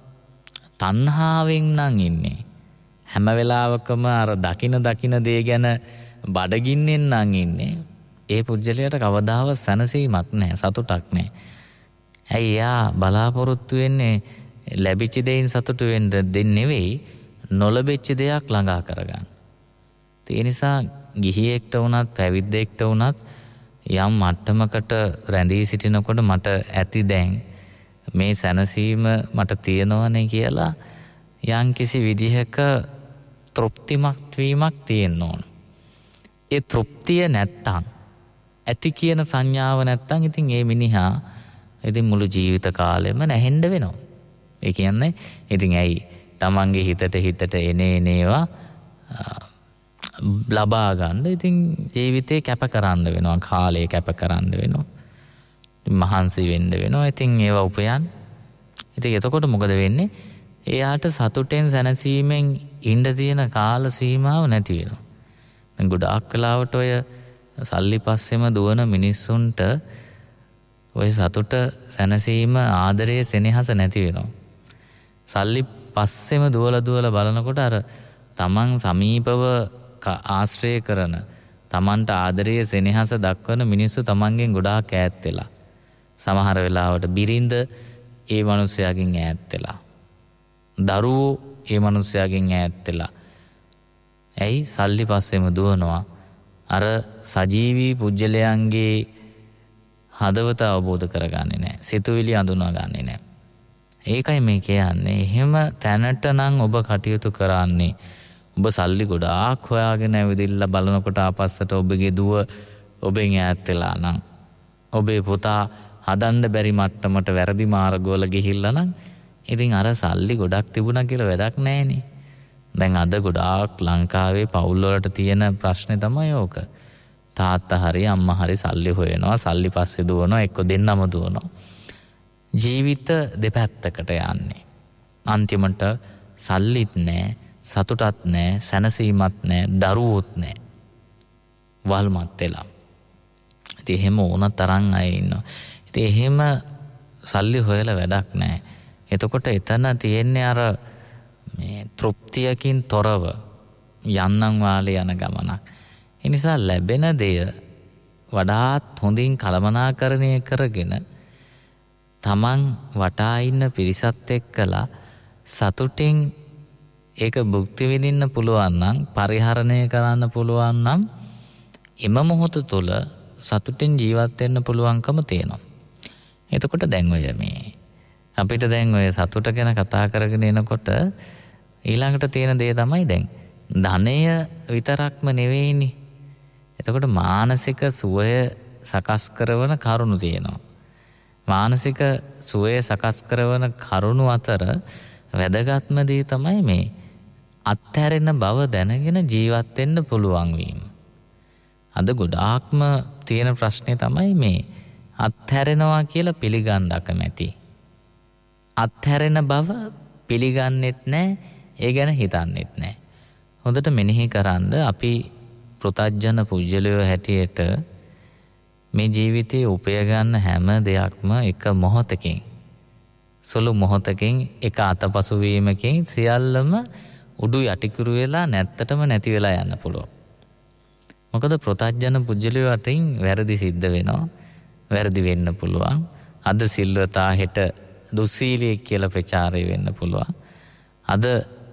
තණ්හාවෙන් නම් ඉන්නේ. හැම වෙලාවකම අර දකින දේ ගැන බඩගින්නෙන් නම් ඉන්නේ. ඒ පුජ්‍යලයට කවදාවත් සැනසීමක් නැහැ, සතුටක් නැහැ. ඇයි යා බලාපොරොත්තු වෙන්නේ ලැබිච්ච දෙයින් සතුටු වෙන්න දෙන්නේ නෙවෙයි, නොලැබිච්ච දෙයක් ළඟා කරගන්න. ඒ නිසා ගිහියෙක්ට වුණත් පැවිද්දෙක්ට වුණත් යම් මට්ටමකට රැඳී සිටිනකොට මට ඇති දැන් මේ සැනසීම මට තියෙනවනේ කියලා යම්කිසි විදිහක තෘප්තිමත් වීමක් තියෙන්න ඕන. ඒ තෘප්තිය නැත්තම් ඇති කියන සංඥාව නැත්තම් ඉතින් ඒ මිනිහා ඉතින් මුළු ජීවිත කාලෙම නැහෙන්න වෙනවා. ඒ කියන්නේ ඉතින් ඇයි තමන්ගේ හිතට එනේවා ලබා ගන්න ඉතින් ජීවිතේ කැප කරන්න වෙනවා, කාලය කැප කරන්න වෙනවා, මහන්සි වෙන්න වෙනවා. ඉතින් ඒවා උපයන්. ඉතින් එතකොට මොකද වෙන්නේ? එයාට සතුටෙන් සැනසීමෙන් ඉන්න තියෙන කාල සීමාව නැති වෙනවා. දැන් ගොඩාක් වෙලාවට ඔය සල්ලි පස්සෙම දුවන මිනිස්සුන්ට ඔය සතුට සැනසීම ආදරය සෙනෙහස නැති වෙනවා. සල්ලි පස්සෙම දුවලා බලනකොට අර තමන් සමීපව ආශ්‍රය කරන, තමන්ට ආදරය සෙනෙහස දක්වන මිනිස්සු තමන්ගෙන් ගොඩාක් ඈත් වෙලා, සමහර වෙලාවට බිරිඳ ඒ මිනිස්යාගෙන් ඈත් වෙලා, දරුවෝ ඒ මිනිස්යාගෙන් ඈත් වෙලා. ඇයි? සල්ලි පස්සෙම දුවනවා. අර සජීවී පුජ්‍යලයන්ගේ හදවත අවබෝධ කරගන්නේ නැහැ. සිතුවිලි අඳුනගන්නේ නැහැ. ඒකයි මේ කියන්නේ. එහෙම තැනට නම් ඔබ කටයුතු කරන්නේ. ඔබ සල්ලි ගොඩාක් හොයාගෙන ඇවිදින්න බලනකොට ආපස්සට ඔබගේ දුව ඔබෙන් ඈත් වෙලා නම්, ඔබේ පුතා හදන්න බැරි මට්ටමට වැරදි මාර්ගවල ගිහිල්ලා නම්, ඉතින් අර සල්ලි ගොඩක් තිබුණා කියලා වැඩක් නැහැනේ. දැන් අද ගොඩාක් ලංකාවේ පවුල් වලට තියෙන ප්‍රශ්නේ තමයි ඕක. තාත්තා හරි අම්මා හරි සල්ලි හොයනවා, සල්ලි පස්සේ දුවනවා, එක්ක දෙන්නම දුවනවා. ජීවිත දෙපැත්තකට යන්නේ. අන්තිමට සල්ලිත් නැහැ, සතුටත් නැහැ, සැනසීමත් නැහැ, දරුවොත් නැහැ. වල්මත් වෙලා. ඉතින් එහෙම ඕන තරම් අය ඉන්නවා. ඉතින් එහෙම සල්ලි හොයලා වැඩක් නැහැ. එතකොට එතන තියෙන්නේ අර මේ තෘප්තියකින් තොරව යන්නම් වාලේ යන ගමනක්. ඒ නිසා ලැබෙන දෙය වඩාත් හොඳින් කළමනාකරණය කරගෙන තමන් වටා ඉන්න පිරිසත් එක්කලා සතුටින් ඒක භුක්ති විඳින්න පුළුවන් නම්, පරිහරණය කරන්න පුළුවන් නම්, එම මොහොත තුළ සතුටින් ජීවත් වෙන්න පුළුවන්කම තියෙනවා. එතකොට දැන් ඔය මේ අපිට දැන් ඔය සතුට ගැන කතා කරගෙන එනකොට ඊළඟට තියෙන දේ තමයි දැන් ධනය විතරක්ම නෙවෙයිනේ. එතකොට මානසික සුවය සකස් කරන කරුණු තියෙනවා. මානසික සුවය සකස් කරන කරුණු අතර වැදගත්ම දේ තමයි මේ අත්හැරෙන බව දැනගෙන ජීවත් වෙන්න පුළුවන් වීම. අද ගොඩාක්ම තියෙන ප්‍රශ්නේ තමයි මේ අත්හැරෙනවා කියලා පිළිගන්න අකමැති. අත්හැරෙන බව පිළිගන්නෙත් නැහැ, ඒ ගැන හිතන්නෙත් නැහැ. හොඳට මෙනෙහි කරන්න අපි පෘථග්ජන පුජ්‍යලයෝ හැටියට මේ ජීවිතයේ උපය ගන්න හැම දෙයක්ම එක මොහොතකින්, සුළු මොහොතකින්, එක අතපසු වීමකින් සියල්ලම උඩු යටිකුරු වෙලා නැත්තටම නැති වෙලා යන්න පුළුවන්. මොකද පෘථග්ජන පුජ්‍යලයෝ අතින් වැරදි සිද්ධ වෙනවා, වැරදි වෙන්න පුළුවන්. අද සිල්වතා හෙට දුස්සීලියෙක් කියලා ප්‍රචාරය වෙන්න පුළුවන්. අද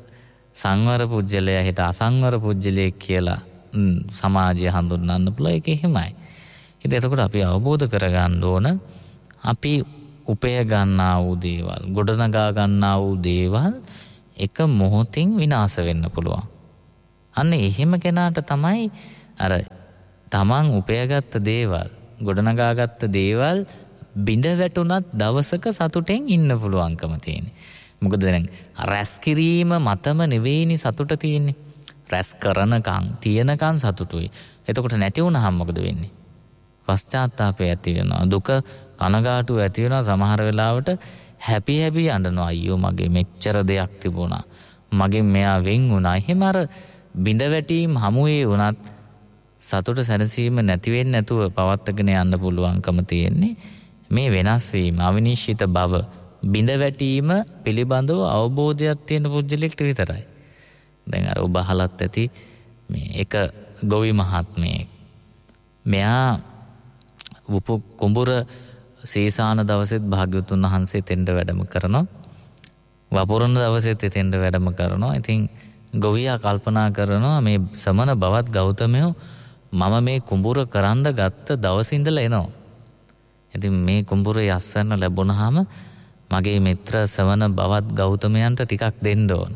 සංවර පුජ්‍යලයා හෙට අසංවර පුජ්‍යලයෙක් කියලා සමාජය හඳුන්වන්න පුළුවන්. ඒක එහෙමයි. ඉතින් එතකොට අපි අවබෝධ කරගන්න ඕන අපි උපය ගන්නා වූ දේවල්, ගොඩනගා ගන්නා වූ දේවල් එක මොහොතින් විනාශ වෙන්න පුළුවන්. අන්න එහෙම කෙනාට තමයි අර තමන් උපයගත්ත දේවල්, ගොඩනගාගත්ත දේවල් බිඳ වැටුණත් දවසක සතුටෙන් ඉන්න පුළුවන්කම තියෙන්නේ. මොකද දැන් රැස් කිරීම මතම නෙවෙයිනි සතුට තියෙන්නේ. රැස් කරනකම් තියනකම් සතුටුයි. එතකොට නැති වුණාම මොකද වෙන්නේ? පශ්චාත්තාපය ඇති වෙනවා, දුක කනගාටුව ඇති වෙනවා. සමහර වෙලාවට හැපි අඬනවා. අයියෝ මගේ මෙච්චර දෙයක් තිබුණා, මගෙන් මෙයා වෙන් වුණා. එහෙම අර බිඳ වැටීම් හමුවේ වුණත් සතුට සැනසීම නැති වෙන්නේ නැතුව පවත්වාගෙන යන්න පුළුවන්කම තියෙන්නේ මේ වෙනස් වීම, අවිනිශ්චිත බව, බිඳ වැටීම පිළිබඳව අවබෝධයක් තියෙන පුජ්‍යලෙක්ට විතරයි. දැන් අර ඔබ අහලත් ඇති මේ එක ගොවි මහත්මයෙක්, මෙයා උපු කුඹුර සීසාන දවසෙත් භාග්‍යවතුන් වහන්සේ තෙන්ඩ වැඩම කරනවා, වපුරන දවසෙත් තෙන්ඩ වැඩම කරනවා. ඉතින් ගොවියා කල්පනා කරනවා මේ සමන බවත් ගෞතමයෝ මම මේ කුඹුර කරන්න ගත්ත දවසේ ඉඳලා එනවා. ඉතින් මේ කුඹුර යස්සන්න ලැබුණාම මගේ මිත්‍ර සමන බවත් ගෞතමයන්ට ටිකක් දෙන්න ඕන.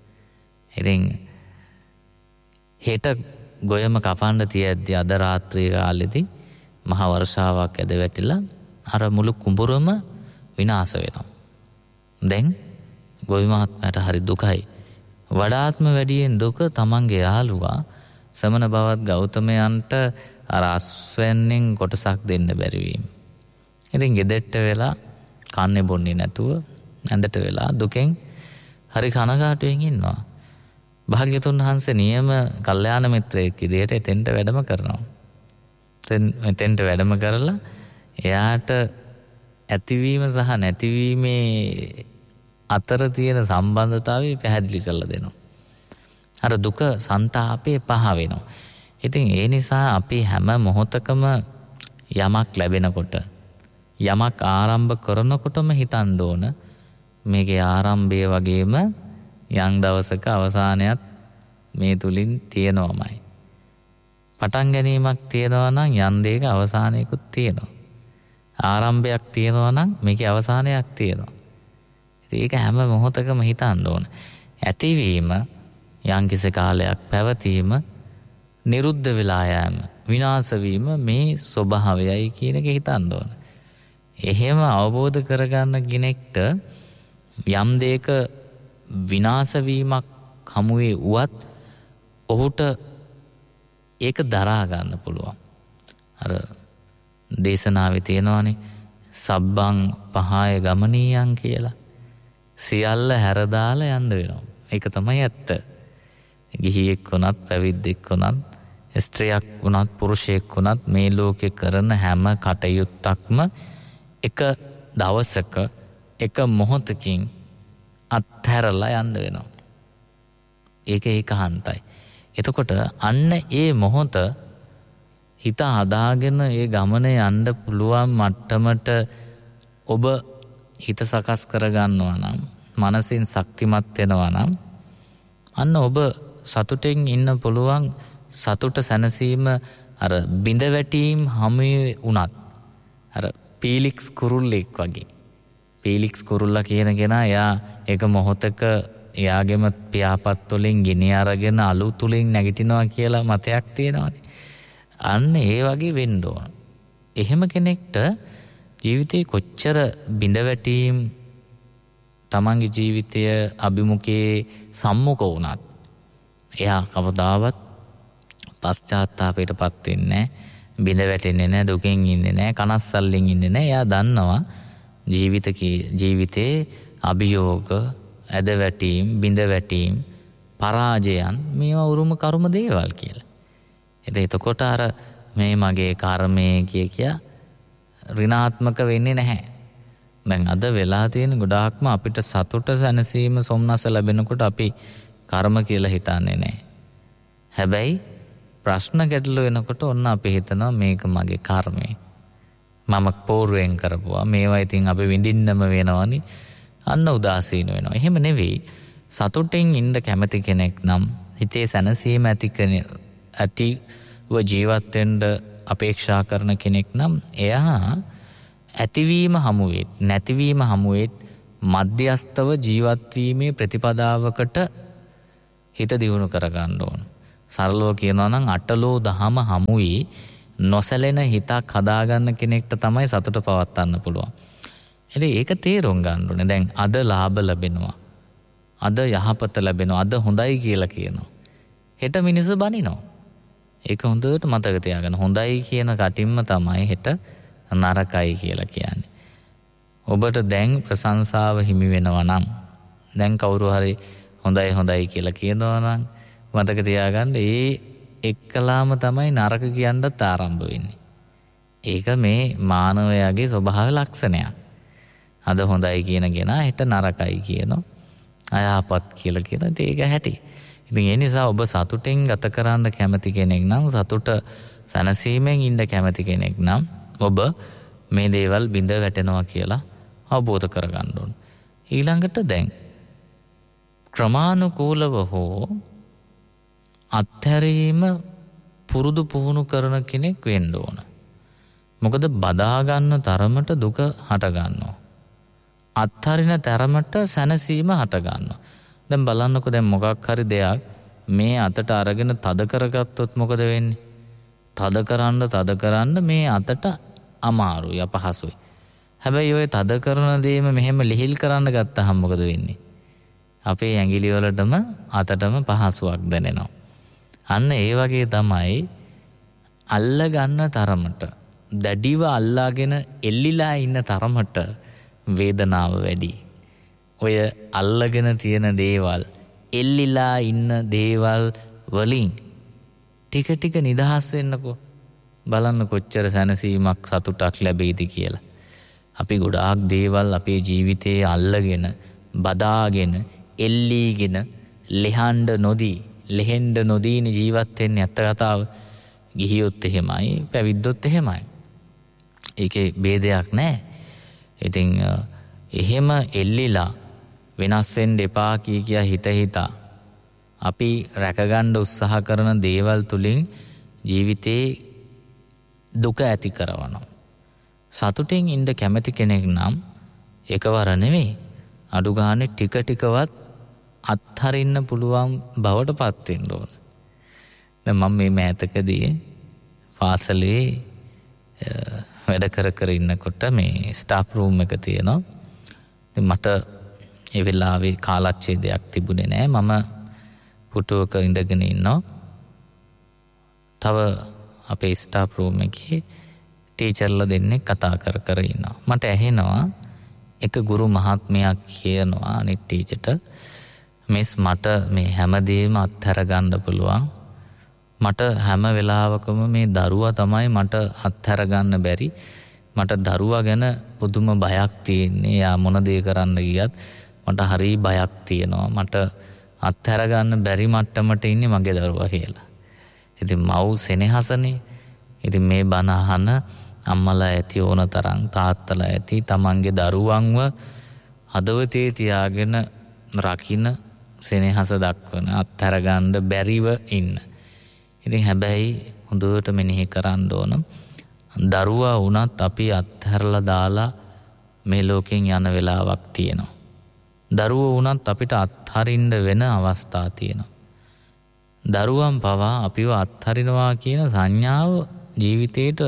ඉතින් හෙට ගොයම කපන්න තියද්දි අද රාත්‍රී කාලෙදී මහා වර්ෂාවක් ඇද වැටිලා අර මුළු කුඹුරම විනාශ වෙනවා. දැන් ගොවි මහත්මයාට හරි දුකයි. වඩාත්ම වැඩියෙන් දුක තමන්ගේ යාළුවා සමන බවත් ගෞතමයන්ට අර අස්වැන්නෙන් කොටසක් දෙන්න බැරි වීම. ඉතින් ගෙදරට වෙලා කන්නේ බොන්නේ නැතුව ඇඳට වෙලා දුකෙන් හරි කනගාටුවෙන් ඉන්නවා. භාග්‍යතුන් වහන්සේ නියම කල්යාණ මිත්‍රයෙක් විදිහට එතෙන්ට වැඩම කරනවා. එතෙන්ට වැඩම කරලා එයාට ඇතිවීම සහ නැතිවීමේ අතර තියෙන සම්බන්ධතාවය පැහැදිලි කරලා දෙනවා. අර දුක සංතාපේ පහ වෙනවා. ඉතින් ඒ නිසා අපි හැම මොහොතකම යමක් ලැබෙනකොට යමක් ආරම්භ කරනකොටම හිතන්න ඕන මේකේ ආරම්භය වගේම යම් දවසක අවසානයත් මේ තුලින් තියෙනවමයි. පටන් ගැනීමක් තියෙනවා නම් යම් දෙයක අවසානයකුත් තියෙනවා. ආරම්භයක් තියෙනවා නම් මේකේ අවසානයක් තියෙනවා. ඉතින් ඒක හැම මොහොතකම හිතන්න ඕන. ඇතිවීම යම්කිසි කාලයක් පැවතීම නිරුද්ධ වෙලා යෑම විනාශ වීම මේ ස්වභාවයයි කියන එක හිතන්න ඕන. එහෙම අවබෝධ කරගන්න කෙනෙක්ට යම් දෙයක විනාශ වීමක් හමුවේ උවත් ඔහුට ඒක දරා ගන්න පුළුවන්. අර දේශනාවේ තියෙනවානේ සබ්බං පහය ගමනීයන් කියලා. සියල්ල හැර දාලා යන්න වෙනවා. ඒක තමයි ඇත්ත. ගිහියෙක් වුණත් පැවිද්දෙක් වුණත් ස්ත්‍රියක් වුණත් පුරුෂයෙක් වුණත් මේ ලෝකේ කරන හැම කටයුත්තක්ම එක දවසක එක මොහොතකින් අත්හැරලා යන්න වෙනවා. ඒක ඒකාන්තයි. එතකොට අන්න ඒ මොහොත හිත හදාගෙන ඒ ගමනේ යන්න පුළුවන් මට්ටමට ඔබ හිත සකස් කරගන්නවා නම් මනසින් ශක්තිමත් වෙනවා නම් අන්න ඔබ සතුටෙන් ඉන්න පුළුවන්. සතුට සැනසීම අර බිඳ වැටීම් හැමේ උනත් අර පීලික්ස් කුරුල්ලෙක් වගේ. පීලික්ස් කුරුල්ලා කියන කෙනා එයා එක මොහොතක එයාගේම පියාපත් වලින් ගිනි අරගෙන අලු තුලින් නැගිටිනවා කියලා මතයක් තියෙනවානේ. අන්න ඒ වගේ වෙන්න ඕන. එහෙම කෙනෙක්ට ජීවිතේ කොච්චර බිඳ වැටීම් තමන්ගේ ජීවිතය අභිමුඛයේ සම්මුඛ වුණත් එයා කවදාවත් පශ්චාත්තාපයටපත් වෙන්නේ නැහැ. බිඳ වැටෙන්නේ නැහැ, දුකෙන් ඉන්නේ නැහැ, කනස්සල්ලෙන් ඉන්නේ නැහැ. එයා දන්නවා ජීවිතේ අභියෝග, ඇද වැටීම්, බිඳ වැටීම්, පරාජයන් මේවා උරුම කර්ම දේවල් කියලා. එතකොට අර මේ මගේ කර්මය කිය ඍණාත්මක වෙන්නේ නැහැ. දැන් අද වෙලා තියෙන ගොඩාක්ම අපිට සතුට සැනසීම සොම්නස ලැබෙනකොට අපි කර්ම කියලා හිතන්නේ නැහැ. හැබැයි ප්‍රශ්න ගැටලු වෙනකොට ඔන්න අපි හිතනවා මේක මගේ කර්මය. මම පෝරුවෙන් කරපුවා. මේවා ඉතින් අපි විඳින්නම වෙනවනේ. අන්න උදාසීන වෙනවා. එහෙම නෙවෙයි. සතුටින් ඉන්න කැමති කෙනෙක් නම් හිතේ සැනසීම ඇතිව ජීවත් වෙන්න අපේක්ෂා කරන කෙනෙක් නම් එයා ඇතිවීම හමුවේත් නැතිවීම හමුවේත් මධ්‍යස්තව ජීවත් වීමේ ප්‍රතිපදාවකට හිත දියුණු කරගන්න ඕන. සරලව කියනවා නම් අටලෝ දහම හමුවේ නොසැලෙන හිතක් හදාගන්න කෙනෙක්ට තමයි සතුට පවත්වන්න පුළුවන්. ඉතින් ඒක තේරුම් ගන්න ඕනේ. දැන් අද ලාභ ලැබෙනවා. අද යහපත ලැබෙනවා. අද හොඳයි කියලා කියනවා. හෙට මිනිස්සු බනිනවා. ඒක හොඳට මතක තියාගන්න. හොඳයි කියන කටින්ම තමයි හෙට නරකයි කියලා කියන්නේ. ඔබට දැන් ප්‍රශංසාව හිමි වෙනවා නම් දැන් කවුරු හරි හොඳයි කියලා කියනවා නම් මතක තියාගන්න ඒ එක්කලාම තමයි නරක කියන්නත් ආරම්භ වෙන්නේ. ඒක මේ මානවයාගේ ස්වභාව ලක්ෂණයක්. අද හොඳයි කියන කෙනා හෙට නරකයි කියනවා. අයහපත් කියලා කියන ඒක හැටි. ඉතින් ඒ නිසා ඔබ සතුටින් ගත කරන්න කැමති කෙනෙක් නම් සතුට සැනසීමෙන් ඉන්න කැමති කෙනෙක් නම් ඔබ මේ දේවල් බිඳ වැටෙනවා කියලා අවබෝධ කරගන්න ඕන. ඊළඟට දැන් ක්‍රමානුකූලව හෝ අත්හැරීම පුරුදු පුහුණු කරන කෙනෙක් වෙන්න ඕන. මොකද බදා ගන්න තරමට දුක හට ගන්නවා. අත්හරින තරමට සැනසීම හට ගන්නවා. දැන් බලන්නකෝ දැන් මොකක් හරි දෙයක් මේ අතට අරගෙන තද කරගත්තොත් මොකද වෙන්නේ? තද කරන්න මේ අතට අමාරුයි අපහසුයි. හැබැයි ඔය තද කරන දේම මෙහෙම ලිහිල් කරන්න ගත්තහම මොකද වෙන්නේ? අපේ ඇඟිලි වලටම අතටම පහසුවක් දැනෙනවා. අන්න ඒ වගේ තමයි අල්ල ගන්න තරමට දැඩිව අල්ලාගෙන එල්ලිලා ඉන්න තරමට වේදනාව වැඩි. ඔය අල්ලගෙන තියෙන දේවල් එල්ලිලා ඉන්න දේවල් වලින් ටික ටික නිදහස් වෙන්නකෝ. බලන්න කොච්චර සැනසීමක් සතුටක් ලැබෙයිද කියලා. අපි ගොඩාක් දේවල් අපේ ජීවිතයේ අල්ලගෙන බදාගෙන එල්ලීගෙන ලෙහෙන්න නොදීන ජීවත් වෙන්නේ ඇත්ත කතාව. ගිහියොත් එහෙමයි පැවිද්දොත් එහෙමයි. ඒකේ ભેදයක් නැහැ. ඉතින් එහෙම එල්ලිලා වෙනස් වෙන්න එපා කියා හිතා අපි රැකගන්න උත්සාහ කරන දේවල් තුලින් ජීවිතේ දුක ඇති කරනවා. සතුටින් ඉන්න කැමති කෙනෙක් නම් එකවර නෙවෙයි අඩු ගානේ ටික ටිකවත් අත්හරින්න පුළුවන් බවට පත් වෙන්න ඕන. දැන් මම මේ මෑතකදී පාසලේ වැඩ කර ඉන්නකොට මේ ස්ටාෆ් රූම් එක තියෙනවා. ඉතින් මට ඒ වෙලාවේ කාලච්ඡේදයක් තිබුණේ නැහැ. මම පුටුවක ඉඳගෙන ඉන්නවා. තව අපේ ස්ටාෆ් රූම් එකේ ටීචර්ලා දෙන්නේ කතා කර ඉන්නවා. මට ඇහෙනවා එක ගුරු මහත්මයා කියනවා අනිත් ටීචර්ට මිස් මට මේ හැමදේම අත්හැර ගන්න පුළුවන්. මට හැම වෙලාවකම මේ දරුවා තමයි මට අත්හැර ගන්න බැරි. මට දරුවා ගැන පුදුම බයක් තියෙන්නේ. යා මොන දේ කරන්න ගියත් මට හරි බයක් තියෙනවා. මට අත්හැර ගන්න බැරි මට්ටමට ඉන්නේ මගේ දරුවා කියලා. ඉතින් මව් සෙනෙහසනේ. ඉතින් මේ බණ අහන අම්මලා ඇති ඕන තරම් තාත්තලා ඇති තමන්ගේ දරුවන්ව හදවතේ තියාගෙන රකින්න සෙනෙහස දක්වන අත්හැර ගන්න බැරිව ඉන්න. ඉතින් හැබැයි හොඳට මෙනෙහි කරන්න ඕන දරුවා වුණත් අපි අත්හැරලා දාලා මේ ලෝකෙන් යන වෙලාවක් තියෙනවා. දරුවෝ වුණත් අපිට අත්හරින්න වෙන අවස්ථා තියෙනවා. දරුවන් පවා අපිව අත්හරිනවා කියන සංඥාව ජීවිතේට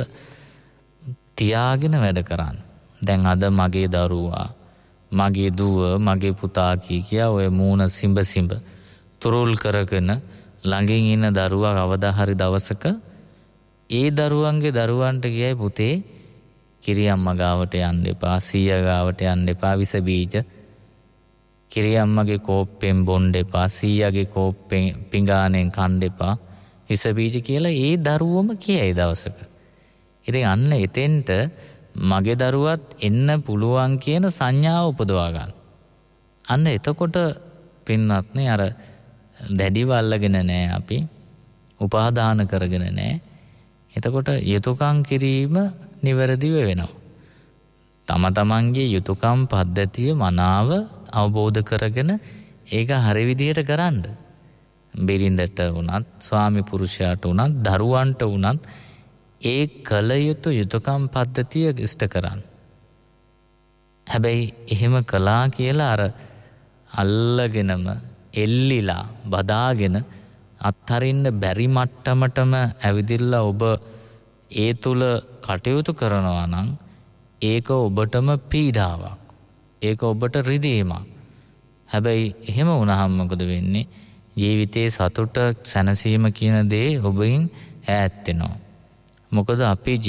තියාගෙන වැඩ කරන්න. දැන් අද මගේ දරුවා, මගේ දුව, මගේ පුතා කියා ඔය මූණ සිඹ තුරුල් කරගෙන ළඟින් ඉන්න දරුවා කවදා හරි දවසක ඒ දරුවන්ගේ දරුවන්ට කියයි පුතේ කිරියම්මා ගාවට යන්න එපා, සීයා ගාවට යන්න එපා, විස බීජ කිරියම්මගේ කෝප්පෙන් බොන්න එපා, සීයාගේ කෝප්පෙන් පිඟානෙන් කන්න එපා, විස බීජ කියලා ඒ දරුවම කියයි දවසක. ඉතින් අන්න එතෙන්ට මගේ දරුවත් එන්න පුළුවන් කියන සංඥාව උපදවා ගන්න. අන්න එතකොට පින්වත්නි අර දැඩිව අල්ලගෙන නැහැ අපි. උපාදාන කරගෙන නැහැ. එතකොට යුතුයකම් කිරීම නිවැරදිව වෙනවා. තම තමන්ගේ යුතුයකම් පද්ධතිය මනාව අවබෝධ කරගෙන ඒක හරි විදිහට කරන්න. බිරිඳට වුණත්, ස්වාමි පුරුෂයාට වුණත්, දරුවන්ට වුණත් ඒ කල යුතු යුතුයකම් පද්ධතිය ඉෂ්ට කරන්න. හැබැයි එහෙම කළා කියලා අර අල්ලගෙනම එල්ලිලා බදාගෙන අත්හරින්න බැරි මට්ටමටම ඇවිදිලා ඔබ ඒ තුල කටයුතු කරනවා නම් ඒක ඔබටම පීඩාවක්. ඒක ඔබට රිදීමක්. හැබැයි එහෙම වුණාම මොකද වෙන්නේ? ජීවිතේ සතුට සැනසීම කියන දේ ඔබෙන් ඈත් වෙනවා. මොකද අපි